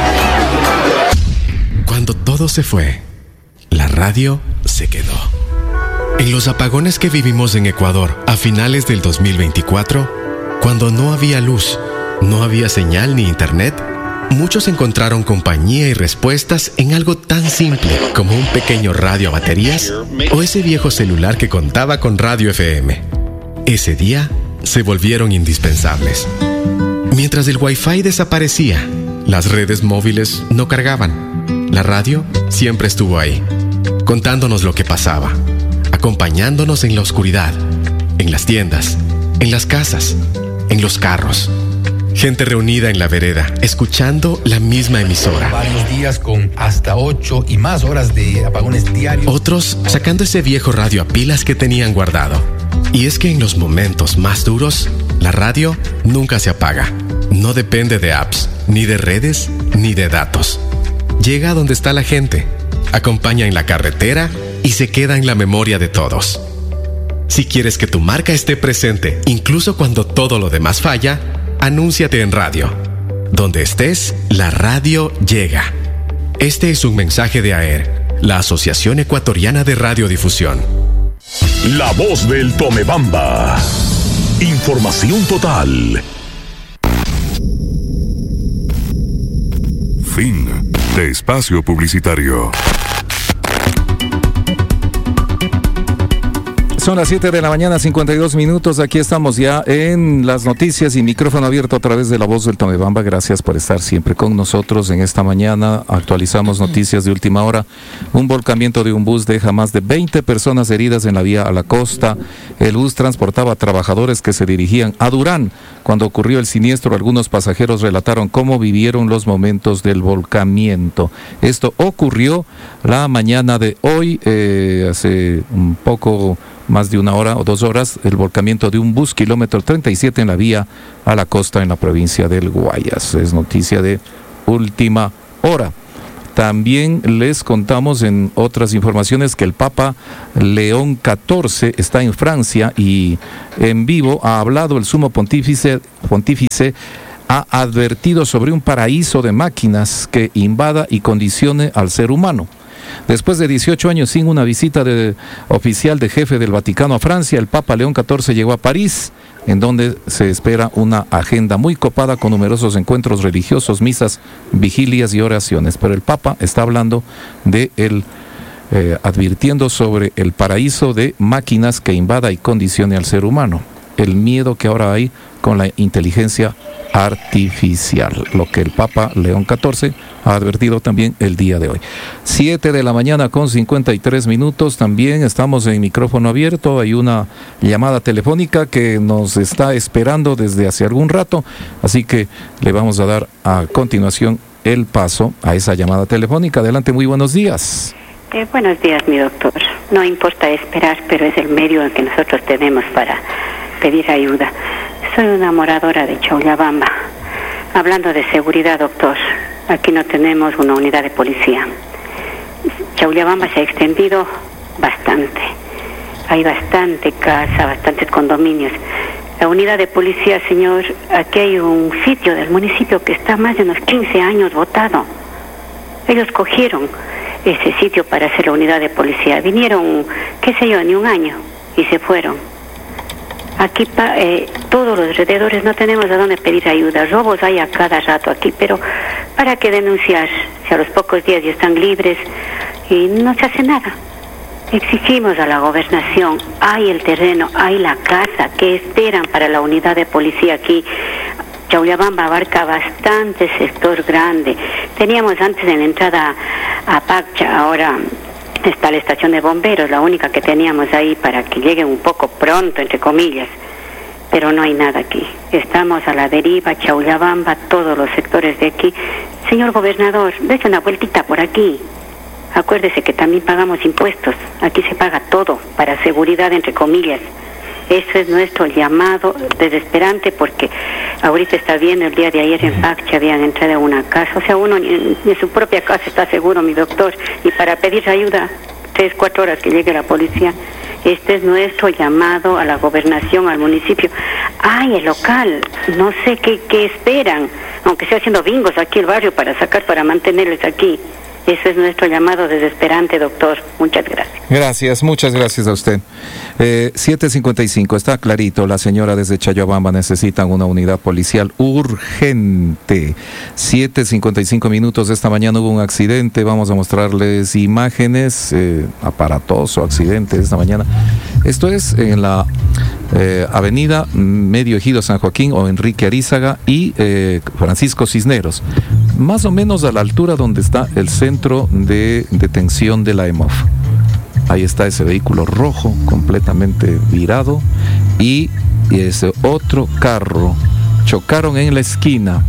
Cuando todo se fue, la radio se quedó. En los apagones que vivimos en Ecuador a finales del dos mil veinticuatro, cuando no había luz, no había señal ni internet, muchos encontraron compañía y respuestas en algo tan simple como un pequeño radio a baterías o ese viejo celular que contaba con radio F M. Ese día se volvieron indispensables. Mientras el Wi-Fi desaparecía, las redes móviles no cargaban. La radio siempre estuvo ahí, contándonos lo que pasaba, acompañándonos en la oscuridad, en las tiendas, en las casas, en los carros. Gente reunida en la vereda, escuchando la misma emisora. Varios días con hasta ocho y más horas de apagones diarios. Otros sacando ese viejo radio a pilas que tenían guardado. Y es que en los momentos más duros, la radio nunca se apaga. No depende de apps, ni de redes, ni de datos. Llega a donde está la gente, acompaña en la carretera y se queda en la memoria de todos. Si quieres que tu marca esté presente, incluso cuando todo lo demás falla, anúnciate en radio. Donde estés, la radio llega. Este es un mensaje de A E R, la Asociación Ecuatoriana de Radiodifusión. La voz del Tomebamba. Información total. Fin de espacio publicitario. Son las siete de la mañana, cincuenta y dos minutos. Aquí estamos ya en las noticias y micrófono abierto a través de la voz del Tomebamba. Gracias por estar siempre con nosotros en esta mañana. Actualizamos noticias de última hora. Un volcamiento de un bus deja más de veinte personas heridas en la vía a la costa. El bus transportaba a trabajadores que se dirigían a Durán. Cuando ocurrió el siniestro, algunos pasajeros relataron cómo vivieron los momentos del volcamiento. Esto ocurrió la mañana de hoy, eh, hace un poco más de una hora o dos horas, el volcamiento de un bus kilómetro treinta y siete en la vía a la costa en la provincia del Guayas. Es noticia de última hora. También les contamos en otras informaciones que el Papa León catorce está en Francia y en vivo ha hablado el sumo pontífice, pontífice ha advertido sobre un paraíso de máquinas que invada y condicione al ser humano. Después de dieciocho años sin una visita de, oficial de jefe del Vaticano a Francia, el Papa León catorce llegó a París, en donde se espera una agenda muy copada con numerosos encuentros religiosos, misas, vigilias y oraciones. Pero el Papa está hablando de el, eh, advirtiendo sobre el paraíso de máquinas que invada y condicione al ser humano. El miedo que ahora hay con la inteligencia artificial, lo que el Papa León catorce ha advertido también el día de hoy. siete de la mañana con cincuenta y tres minutos, también estamos en micrófono abierto, hay una llamada telefónica que nos está esperando desde hace algún rato, así que le vamos a dar a continuación el paso a esa llamada telefónica. Adelante, muy buenos días. Eh, buenos días, mi doctor. No importa esperar, pero es el medio que nosotros tenemos para pedir ayuda. Soy una moradora de Chaullabamba. Hablando de seguridad, doctor, aquí no tenemos una unidad de policía. Chaullabamba se ha extendido bastante. Hay bastante casa, bastantes condominios. La unidad de policía, señor, aquí hay un sitio del municipio que está más de unos quince años botado. Ellos cogieron ese sitio para hacer la unidad de policía. Vinieron, qué sé yo, ni un año y se fueron. Aquí eh, todos los alrededores no tenemos a dónde pedir ayuda. Robos hay a cada rato aquí, pero ¿para qué denunciar? Si a los pocos días ya están libres y no se hace nada. Exigimos a la gobernación, hay el terreno, hay la casa, que esperan para la unidad de policía aquí. Chaullabamba abarca bastante sector grande. Teníamos antes en la entrada a Paccha, ahora está la estación de bomberos, la única que teníamos ahí para que lleguen un poco pronto, entre comillas, pero no hay nada aquí. Estamos a la deriva, Chaullabamba, todos los sectores de aquí. Señor gobernador, dése una vueltita por aquí. Acuérdese que también pagamos impuestos, aquí se paga todo, para seguridad, entre comillas. Eso es nuestro llamado desesperante, porque ahorita está viendo, el día de ayer en Paccha habían entrado a una casa, o sea, uno en, en su propia casa está seguro, mi doctor, y para pedir ayuda, tres, cuatro horas que llegue la policía. Este es nuestro llamado a la gobernación, al municipio. Ay, el local, no sé qué, qué esperan, aunque sea haciendo bingos aquí el barrio para sacar, para mantenerles aquí. Ese es nuestro llamado desesperante, doctor. Muchas gracias. Gracias, muchas gracias a usted. Eh, siete cincuenta y cinco, está clarito, la señora desde Chayabamba necesitan una unidad policial urgente. siete cincuenta y cinco minutos, esta mañana hubo un accidente, vamos a mostrarles imágenes, eh, aparatoso accidente esta mañana. Esto es en la eh, avenida Medio Ejido San Joaquín o Enrique Arízaga y eh, Francisco Cisneros, más o menos a la altura donde está el centro de detención de la E M O F. Ahí está ese vehículo rojo completamente virado y, y ese otro carro chocaron en la esquina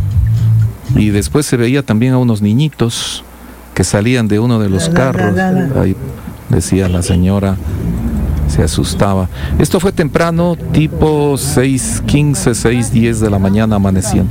y después se veía también a unos niñitos que salían de uno de los carros. Ahí decía la señora, se asustaba. Esto fue temprano, tipo seis quince, seis diez de la mañana amaneciendo.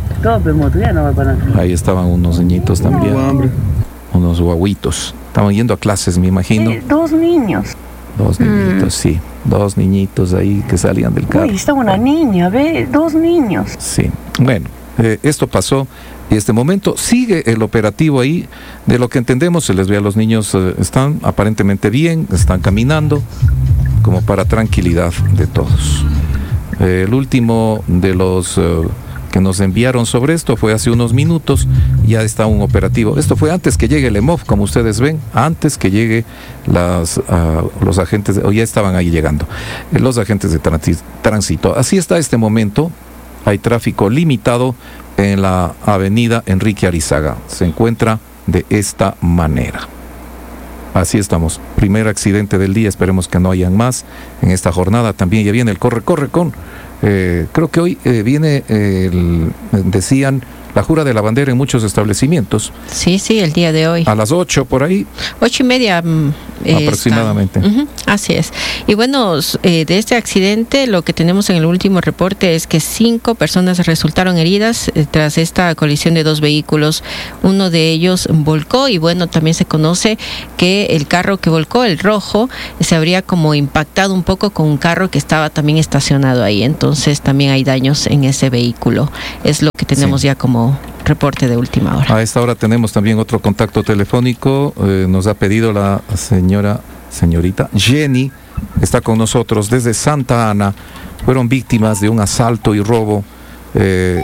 Ahí estaban unos niñitos también, unos guaguitos. Estaban yendo a clases, me imagino. Sí, dos niños. Dos niñitos, mm. sí. Dos niñitos ahí que salían del carro. Uy, está una niña, ve, dos niños. Sí, bueno, eh, esto pasó y este momento sigue el operativo ahí. De lo que entendemos, se les ve a los niños, eh, están aparentemente bien, están caminando, como para tranquilidad de todos. Eh, el último de los eh, que nos enviaron sobre esto fue hace unos minutos, ya está un operativo. Esto fue antes que llegue el E M O F, como ustedes ven, antes que llegue las, uh, los agentes, o ya estaban ahí llegando, eh, los agentes de tránsito. Así está este momento, hay tráfico limitado en la avenida Enrique Arizaga, se encuentra de esta manera. Así estamos, primer accidente del día, esperemos que no hayan más en esta jornada. También ya viene el corre, corre con, eh, creo que hoy eh, viene, eh, el, decían, la jura de la bandera en muchos establecimientos. Sí, sí, el día de hoy. A las ocho por ahí. Ocho y media. Eh, aproximadamente. Está. Uh-huh, así es. Y bueno, eh, de este accidente lo que tenemos en el último reporte es que cinco personas resultaron heridas eh, tras esta colisión de dos vehículos. Uno de ellos volcó y bueno, también se conoce que el carro que volcó, el rojo, se habría como impactado un poco con un carro que estaba también estacionado ahí. Entonces también hay daños en ese vehículo. Es lo que tenemos sí. ya como reporte de última hora. A esta hora tenemos también otro contacto telefónico. Eh, nos ha pedido la señora, señorita Jenny, está con nosotros desde Santa Ana. Fueron víctimas de un asalto y robo. Eh,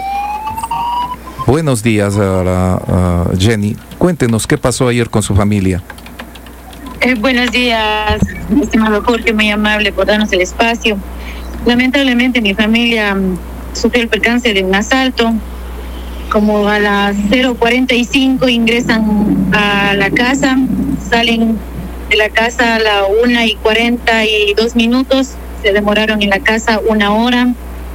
buenos días a la a Jenny. Cuéntenos qué pasó ayer con su familia. Eh, buenos días, estimado Jorge, muy amable por darnos el espacio. Lamentablemente mi familia um, sufrió el percance de un asalto. Como a las cero cuarenta y cinco ingresan a la casa, salen de la casa a la una y cuarenta y dos minutos, se demoraron en la casa una hora.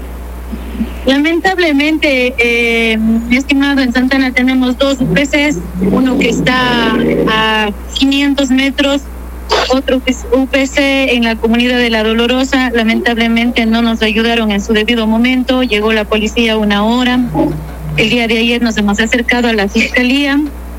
Lamentablemente, eh, mi estimado, en Santana tenemos dos U P Cs, uno que está a quinientos metros, otro U P C en la comunidad de La Dolorosa. Lamentablemente no nos ayudaron en su debido momento, llegó la policía una hora. El día de ayer nos hemos acercado a la fiscalía.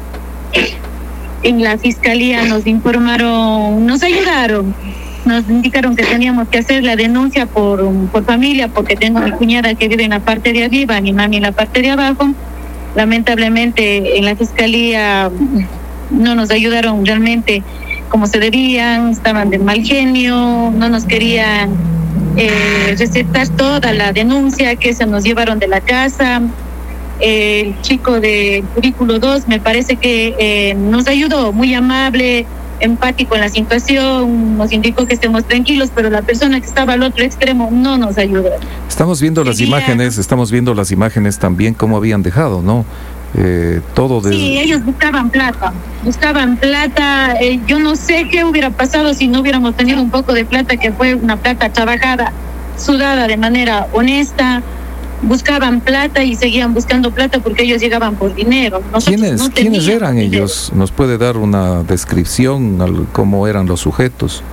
En la fiscalía nos informaron, nos ayudaron, nos indicaron que teníamos que hacer la denuncia por, por familia, porque tengo mi cuñada que vive en la parte de arriba, mi mami en la parte de abajo. Lamentablemente en la fiscalía no nos ayudaron realmente como se debían, estaban de mal genio, no nos querían eh, recetar toda la denuncia, que se nos llevaron de la casa. El chico de currículo dos me parece que eh, nos ayudó, muy amable, empático en la situación, nos indicó que estemos tranquilos, pero la persona que estaba al otro extremo no nos ayudó. Estamos viendo las Quería... imágenes, estamos viendo las imágenes también cómo habían dejado, ¿no? Eh, todo de... Sí, ellos buscaban plata, buscaban plata, eh, yo no sé qué hubiera pasado si no hubiéramos tenido un poco de plata, que fue una plata trabajada, sudada de manera honesta. Buscaban plata y seguían buscando plata porque ellos llegaban por dinero. Nosotros ¿Quiénes, no ¿quiénes eran dinero. ellos? ¿Nos puede dar una descripción, cómo eran los sujetos?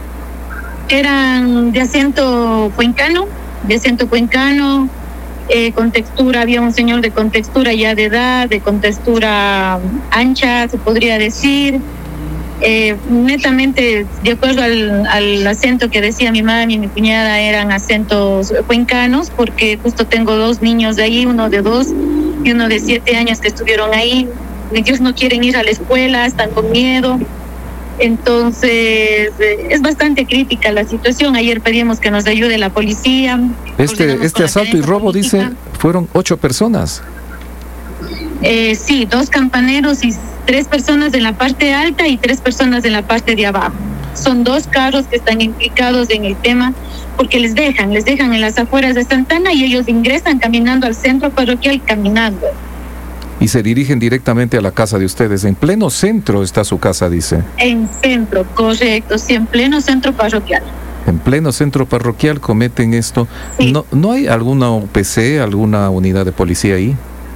Eran de acento cuencano, de acento cuencano, eh, con textura, había un señor de con textura ya de edad, de con textura ancha, se podría decir. Eh, netamente, de acuerdo al, al acento que decía mi mami y mi cuñada, eran acentos cuencanos, porque justo tengo dos niños de ahí, uno de dos y uno de siete años que estuvieron ahí. Ellos no quieren ir a la escuela, están con miedo. Entonces, eh, es bastante crítica la situación. Ayer pedimos que nos ayude la policía. Este, este asalto y robo, política. Dice, fueron ocho personas. Eh, sí, dos campaneros y tres personas en la parte alta y tres personas en la parte de abajo. Son dos carros que están implicados en el tema porque les dejan, les dejan en las afueras de Santana y ellos ingresan caminando al centro parroquial caminando. Y se dirigen directamente a la casa de ustedes. En pleno centro está su casa, dice. En centro, correcto, sí, en pleno centro parroquial. En pleno centro parroquial cometen esto. Sí. ¿No, ¿No hay alguna U P C, alguna unidad de policía ahí?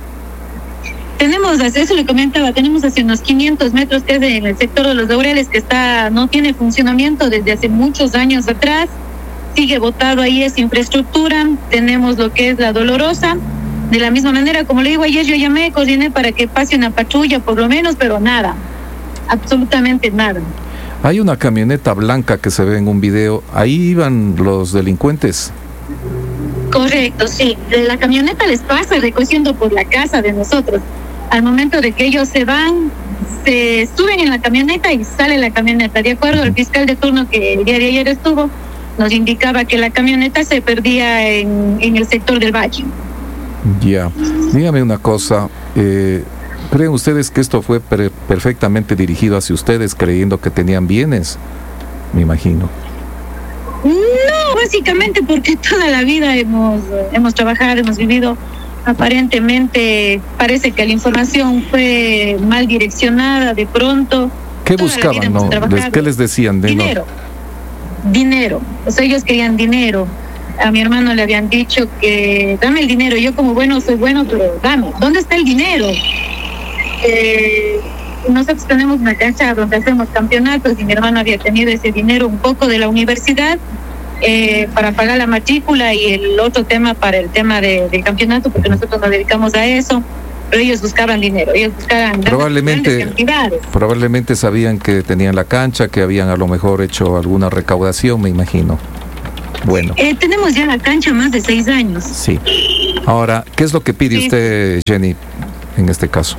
Tenemos, eso le comentaba, tenemos hacia unos quinientos metros, que es en el sector de los Laureles, que está, no tiene funcionamiento desde hace muchos años atrás, sigue botado ahí esa infraestructura. Tenemos lo que es La Dolorosa, de la misma manera, como le digo, ayer yo llamé, coordiné para que pase una patrulla por lo menos, pero nada, absolutamente nada. Hay una camioneta blanca que se ve en un video, ahí iban los delincuentes. Correcto, sí, la camioneta les pasa recogiendo por la casa de nosotros. Al momento de que ellos se van, se suben en la camioneta y sale la camioneta. De acuerdo al fiscal de turno que el día de ayer estuvo, nos indicaba que la camioneta se perdía en, en el sector del Valle. Ya, dígame una cosa, eh, ¿creen ustedes que esto fue per- perfectamente dirigido hacia ustedes, creyendo que tenían bienes? Me imagino. No, básicamente porque toda la vida hemos, hemos trabajado, hemos vivido. Aparentemente parece que la información fue mal direccionada de pronto. ¿Qué buscaban? No? ¿Qué les decían? De dinero, no? dinero. O sea, ellos querían dinero. A mi hermano le habían dicho que dame el dinero. Yo como bueno soy bueno, pero dame. ¿Dónde está el dinero? Eh, nosotros tenemos una cancha donde hacemos campeonatos y mi hermano había tenido ese dinero un poco de la universidad eh, para pagar la matrícula y el otro tema para el tema de, del campeonato, porque nosotros nos dedicamos a eso. Pero ellos buscaban dinero, ellos buscaban probablemente, probablemente sabían que tenían la cancha, que habían a lo mejor hecho alguna recaudación, me imagino. Bueno. Eh, tenemos ya la cancha más de seis años. Sí. Ahora, ¿qué es lo que pide sí. usted, Jenny, en este caso?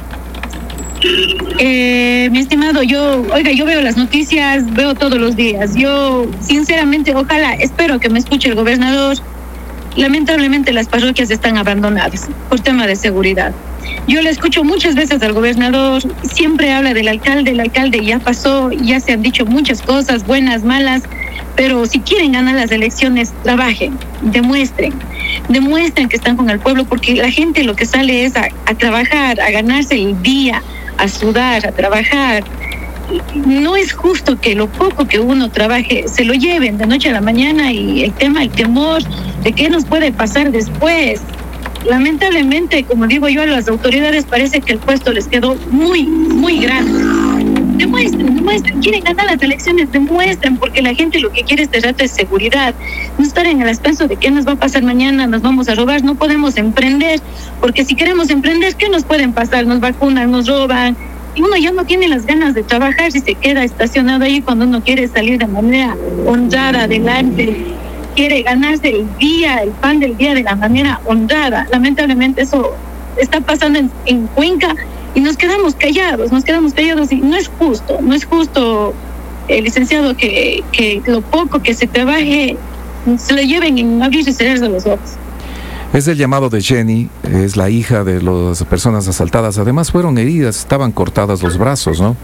Eh, mi estimado, yo, oiga, yo veo las noticias, veo todos los días. Yo, sinceramente, ojalá, espero que me escuche el gobernador. Lamentablemente las parroquias están abandonadas por tema de seguridad. Yo le escucho muchas veces al gobernador, siempre habla del alcalde, el alcalde ya pasó, ya se han dicho muchas cosas, buenas, malas, pero si quieren ganar las elecciones, trabajen, demuestren, demuestren que están con el pueblo, porque la gente lo que sale es a, a trabajar, a ganarse el día, a sudar, a trabajar. No es justo que lo poco que uno trabaje se lo lleven de noche a la mañana y el tema, el temor de qué nos puede pasar después. Lamentablemente, como digo yo, a las autoridades parece que el puesto les quedó muy, muy grande. Demuestren, demuestren, quieren ganar las elecciones, demuestren, porque la gente lo que quiere este rato es seguridad. No estar en el expenso de qué nos va a pasar mañana, nos vamos a robar, no podemos emprender, porque si queremos emprender, ¿qué nos pueden pasar? Nos vacunan, nos roban, y uno ya no tiene las ganas de trabajar si se queda estacionado ahí cuando uno quiere salir de manera honrada adelante, quiere ganarse el día, el pan del día de la manera honrada. Lamentablemente eso está pasando en, en Cuenca y nos quedamos callados, nos quedamos callados y no es justo, no es justo, eh, licenciado, que, que lo poco que se trabaje se lo lleven en abrir y cerrarse los ojos. Es el llamado de Jenny, es la hija de las personas asaltadas. Además fueron heridas, estaban cortadas los brazos, ¿no?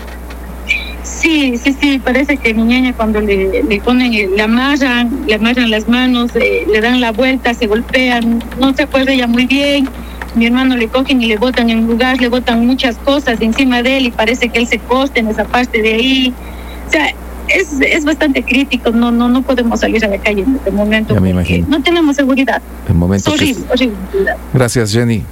Sí, sí, sí, parece que mi niña cuando le, le ponen, le amarran, le amarran las manos, eh, le dan la vuelta, se golpean, no se acuerda ella muy bien. Mi hermano le cogen y le botan en lugar, le botan muchas cosas encima de él y parece que él se costa en esa parte de ahí. O sea, es, es bastante crítico, no, no, no podemos salir a la calle en este momento. Ya me imagino. No tenemos seguridad. El momento es horrible, que... horrible. Gracias, Jenny.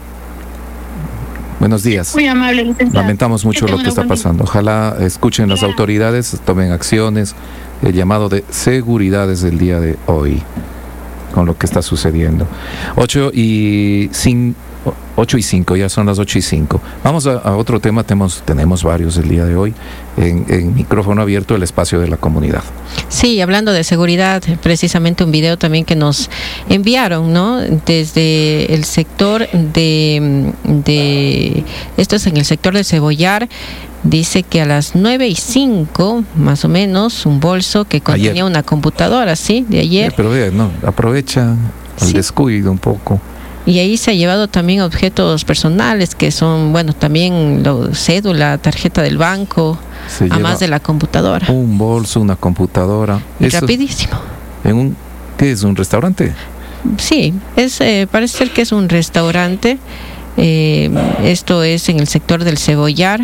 Buenos días. Muy amable, licenciado. Lamentamos mucho lo que está pasando. Ojalá escuchen las autoridades, tomen acciones. El llamado de seguridad es el día de hoy, con lo que está sucediendo. Ocho y cinco. ocho y cinco, ya son las ocho y cinco. Vamos a, a otro tema, tenemos, tenemos varios el día de hoy, en, en micrófono abierto, el espacio de la comunidad. Sí, hablando de seguridad, precisamente un video también que nos enviaron, ¿no? Desde el sector de, de esto es en el sector de Cebollar. Dice que a las nueve y cinco, más o menos, un bolso que contenía ayer. Una computadora, ¿sí? De ayer. Sí, pero vean, no, aprovecha el sí. descuido un poco. Y ahí se ha llevado también objetos personales que son, bueno, también lo, cédula, tarjeta del banco, se a más de la computadora. Un bolso, una computadora. Y eso, rapidísimo. ¿En un, qué es, un restaurante? Sí, es, eh, parece ser que es un restaurante. Eh, esto es en el sector del Cebollar.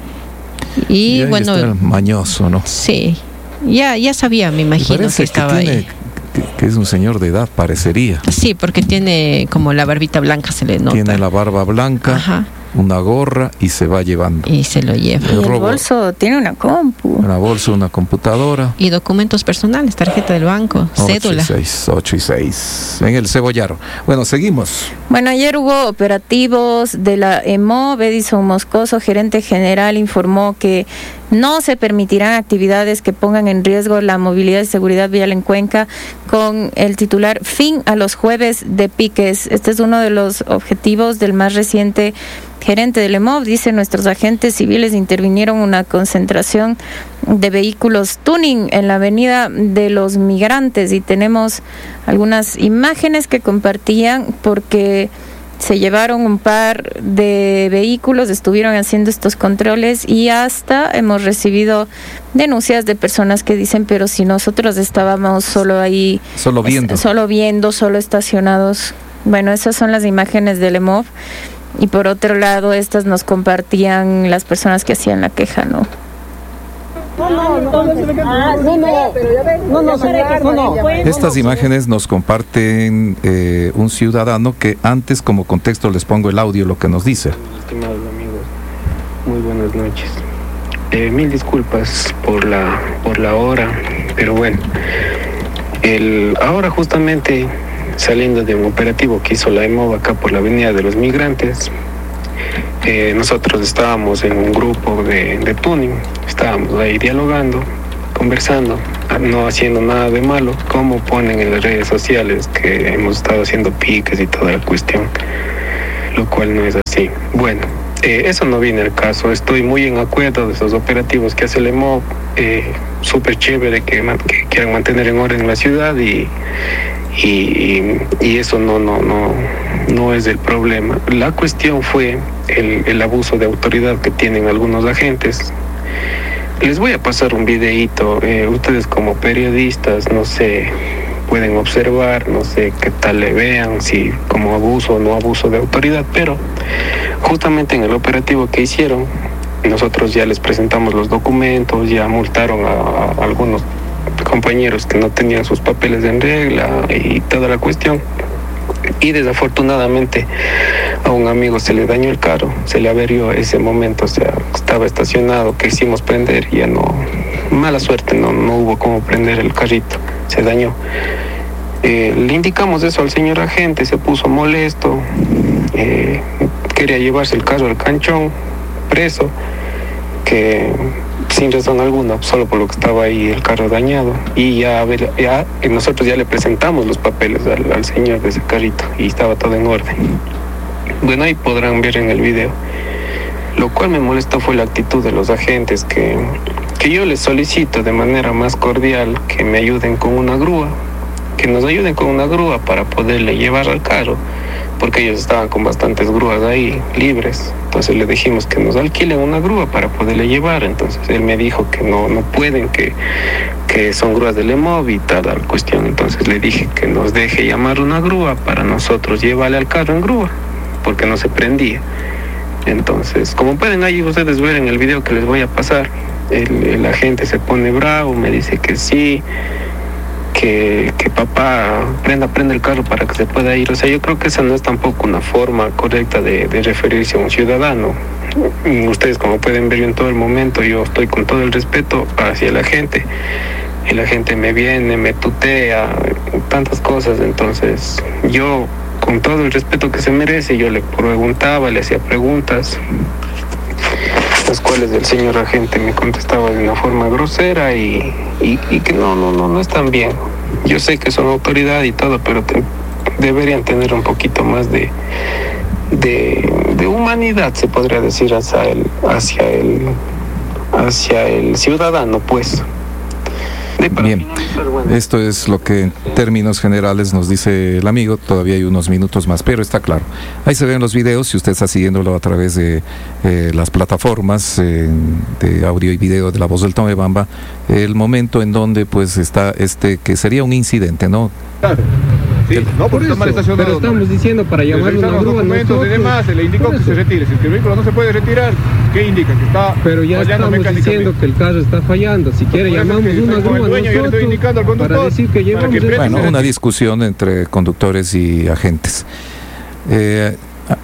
Y, y bueno, está mañoso, ¿no? Sí, ya, ya sabía, me imagino que estaba que tiene, ahí. Que, que es un señor de edad, parecería. Sí, porque tiene como la barbita blanca, se le nota. Tiene la barba blanca, ajá, una gorra y se va llevando. Y se lo lleva. El, y el bolso tiene una compu. Una bolsa, una computadora. Y documentos personales, tarjeta del banco, cédula. ocho y seis, en el Cebollar. Bueno, seguimos. Bueno, ayer hubo operativos de la E M O. Edison Moscoso, gerente general, informó que no se permitirán actividades que pongan en riesgo la movilidad y seguridad vial en Cuenca, con el titular fin a los jueves de piques. Este es uno de los objetivos del más reciente gerente del E M O V. Dice, nuestros agentes civiles intervinieron una concentración de vehículos tuning en la avenida de los Migrantes y tenemos algunas imágenes que compartían porque se llevaron un par de vehículos, estuvieron haciendo estos controles y hasta hemos recibido denuncias de personas que dicen, pero si nosotros estábamos solo ahí, solo viendo, es, solo viendo, solo estacionados. Bueno, esas son las imágenes del E M O V. Y por otro lado, estas nos compartían las personas que hacían la queja, ¿no? Estas imágenes nos comparten eh, un ciudadano que antes, como contexto, les pongo el audio, lo que nos dice. Estimados amigos, muy buenas noches. Eh, mil disculpas por la por la hora, pero bueno, el ahora justamente saliendo de un operativo que hizo la E M O V acá por la Avenida de los Migrantes, eh, nosotros estábamos en un grupo de, de tuning, estábamos ahí dialogando, conversando, no haciendo nada de malo, como ponen en las redes sociales que hemos estado haciendo piques y toda la cuestión, lo cual no es así. Bueno, eh, eso no viene al caso, estoy muy en acuerdo de esos operativos que hace el E M O V, eh, súper chévere que, que quieran mantener en orden la ciudad y Y, y eso no no no no es el problema. La cuestión fue el, el abuso de autoridad que tienen algunos agentes. Les voy a pasar un videíto. Eh, ustedes como periodistas, no sé, pueden observar, no sé qué tal le vean, si como abuso o no abuso de autoridad, pero justamente en el operativo que hicieron, nosotros ya les presentamos los documentos, ya multaron a, a algunos compañeros que no tenían sus papeles en regla y toda la cuestión, y desafortunadamente a un amigo se le dañó el carro, se le averió ese momento, o sea, estaba estacionado, quisimos prender y ya no, mala suerte, no, no hubo cómo prender el carrito, se dañó. Eh, le indicamos eso al señor agente, se puso molesto, eh, quería llevarse el carro al canchón, preso, que sin razón alguna, solo por lo que estaba ahí el carro dañado, y ya, ya nosotros ya le presentamos los papeles al, al señor de ese carrito y estaba todo en orden. Bueno, ahí podrán ver en el video. Lo cual me molestó fue la actitud de los agentes, que, que yo les solicito de manera más cordial que me ayuden con una grúa, que nos ayuden con una grúa para poderle llevar al carro, porque ellos estaban con bastantes grúas ahí libres. Entonces le dijimos que nos alquilen una grúa para poderle llevar. Entonces él me dijo que no no pueden, que, que son grúas del E M O V y tal la cuestión. Entonces le dije que nos deje llamar una grúa para nosotros llevarle al carro en grúa, porque no se prendía. Entonces, como pueden ahí ustedes ver en el video que les voy a pasar, el, el agente se pone bravo, me dice que sí, que, que papá prenda, prenda el carro para que se pueda ir. O sea, yo creo que esa no es tampoco una forma correcta de, de referirse a un ciudadano. Ustedes, como pueden ver, yo en todo el momento, yo estoy con todo el respeto hacia la gente. Y la gente me viene, me tutea, tantas cosas. Entonces, yo, con todo el respeto que se merece, yo le preguntaba, le hacía preguntas, las cuales el señor agente me contestaba de una forma grosera y, y, y que no, no, no, no están bien. Yo sé que son autoridad y todo, pero te, deberían tener un poquito más de, de, de humanidad, se podría decir, hacia el, hacia el, hacia el ciudadano, pues. Bien, esto es lo que en términos generales nos dice el amigo. Todavía hay unos minutos más, pero está claro. Ahí se ven los videos, si usted está siguiéndolo a través de eh, las plataformas eh, de audio y video de La Voz del Tomebamba, el momento en donde pues está este, que sería un incidente, ¿no? Claro. Sí, no por eso, pero estamos diciendo para llamar una grúa. Documentos y demás, se le indicó que se retire. Si el vehículo no se puede retirar, ¿qué indica? Que está pero ya estamos diciendo que el carro está fallando. Si quiere llamamos una grúa nosotros para decir que llevamos. Que bueno, una discusión entre conductores y agentes. Eh,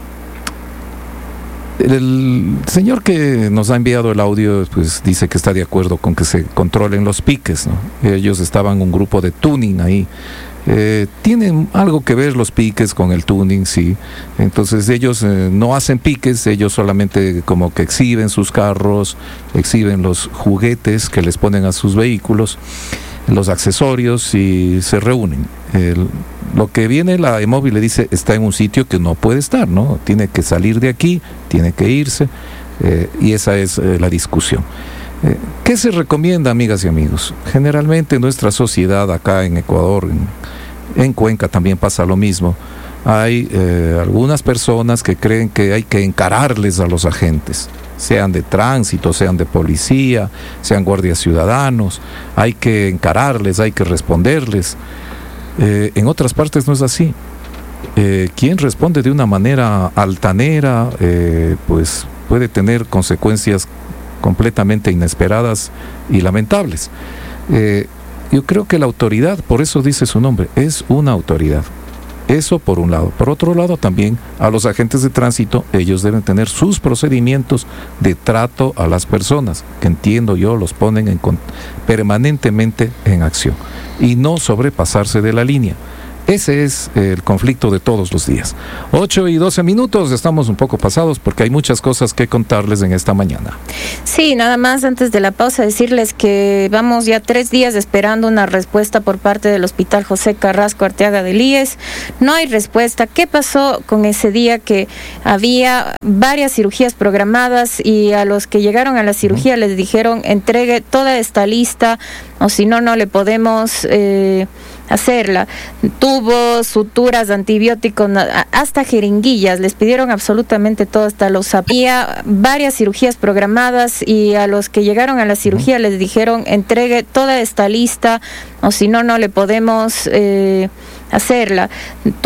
el señor que nos ha enviado el audio pues dice que está de acuerdo con que se controlen los piques, ¿no? Ellos estaban un grupo de tuning ahí. Eh, tienen algo que ver los piques con el tuning, sí. Entonces ellos eh, no hacen piques, ellos solamente como que exhiben sus carros, exhiben los juguetes que les ponen a sus vehículos, los accesorios, y se reúnen. El, lo que viene la E M O V y le dice está en un sitio que no puede estar, ¿no? Tiene que salir de aquí, tiene que irse, eh, y esa es eh, la discusión. Eh, ¿Qué se recomienda, amigas y amigos? Generalmente en nuestra sociedad acá en Ecuador, en, en Cuenca también pasa lo mismo. hay eh, algunas personas que creen que hay que encararles a los agentes, sean de tránsito, sean de policía, sean guardias ciudadanos, hay que encararles, hay que responderles. Eh, en otras partes no es así. Eh, quien responde de una manera altanera, eh, pues puede tener consecuencias completamente inesperadas y lamentables. Eh, yo creo que la autoridad, por eso dice su nombre, es una autoridad. Eso por un lado. Por otro lado también a los agentes de tránsito, ellos deben tener sus procedimientos de trato a las personas, que entiendo yo los ponen en, permanentemente en acción, y no sobrepasarse de la línea. Ese es el conflicto de todos los días. ocho y doce minutos, estamos un poco pasados porque hay muchas cosas que contarles en esta mañana. Sí, nada más antes de la pausa decirles que vamos ya tres días esperando una respuesta por parte del Hospital José Carrasco Arteaga del I E S. No hay respuesta. ¿Qué pasó con ese día que había varias cirugías programadas y a los que llegaron a la cirugía uh-huh. les dijeron entregue toda esta lista o si no, no le podemos... Eh, hacerla? Tubos, suturas, antibióticos, hasta jeringuillas, les pidieron absolutamente todo, hasta los había varias cirugías programadas y a los que llegaron a la cirugía les dijeron entregue toda esta lista o si no, no le podemos eh, hacerla.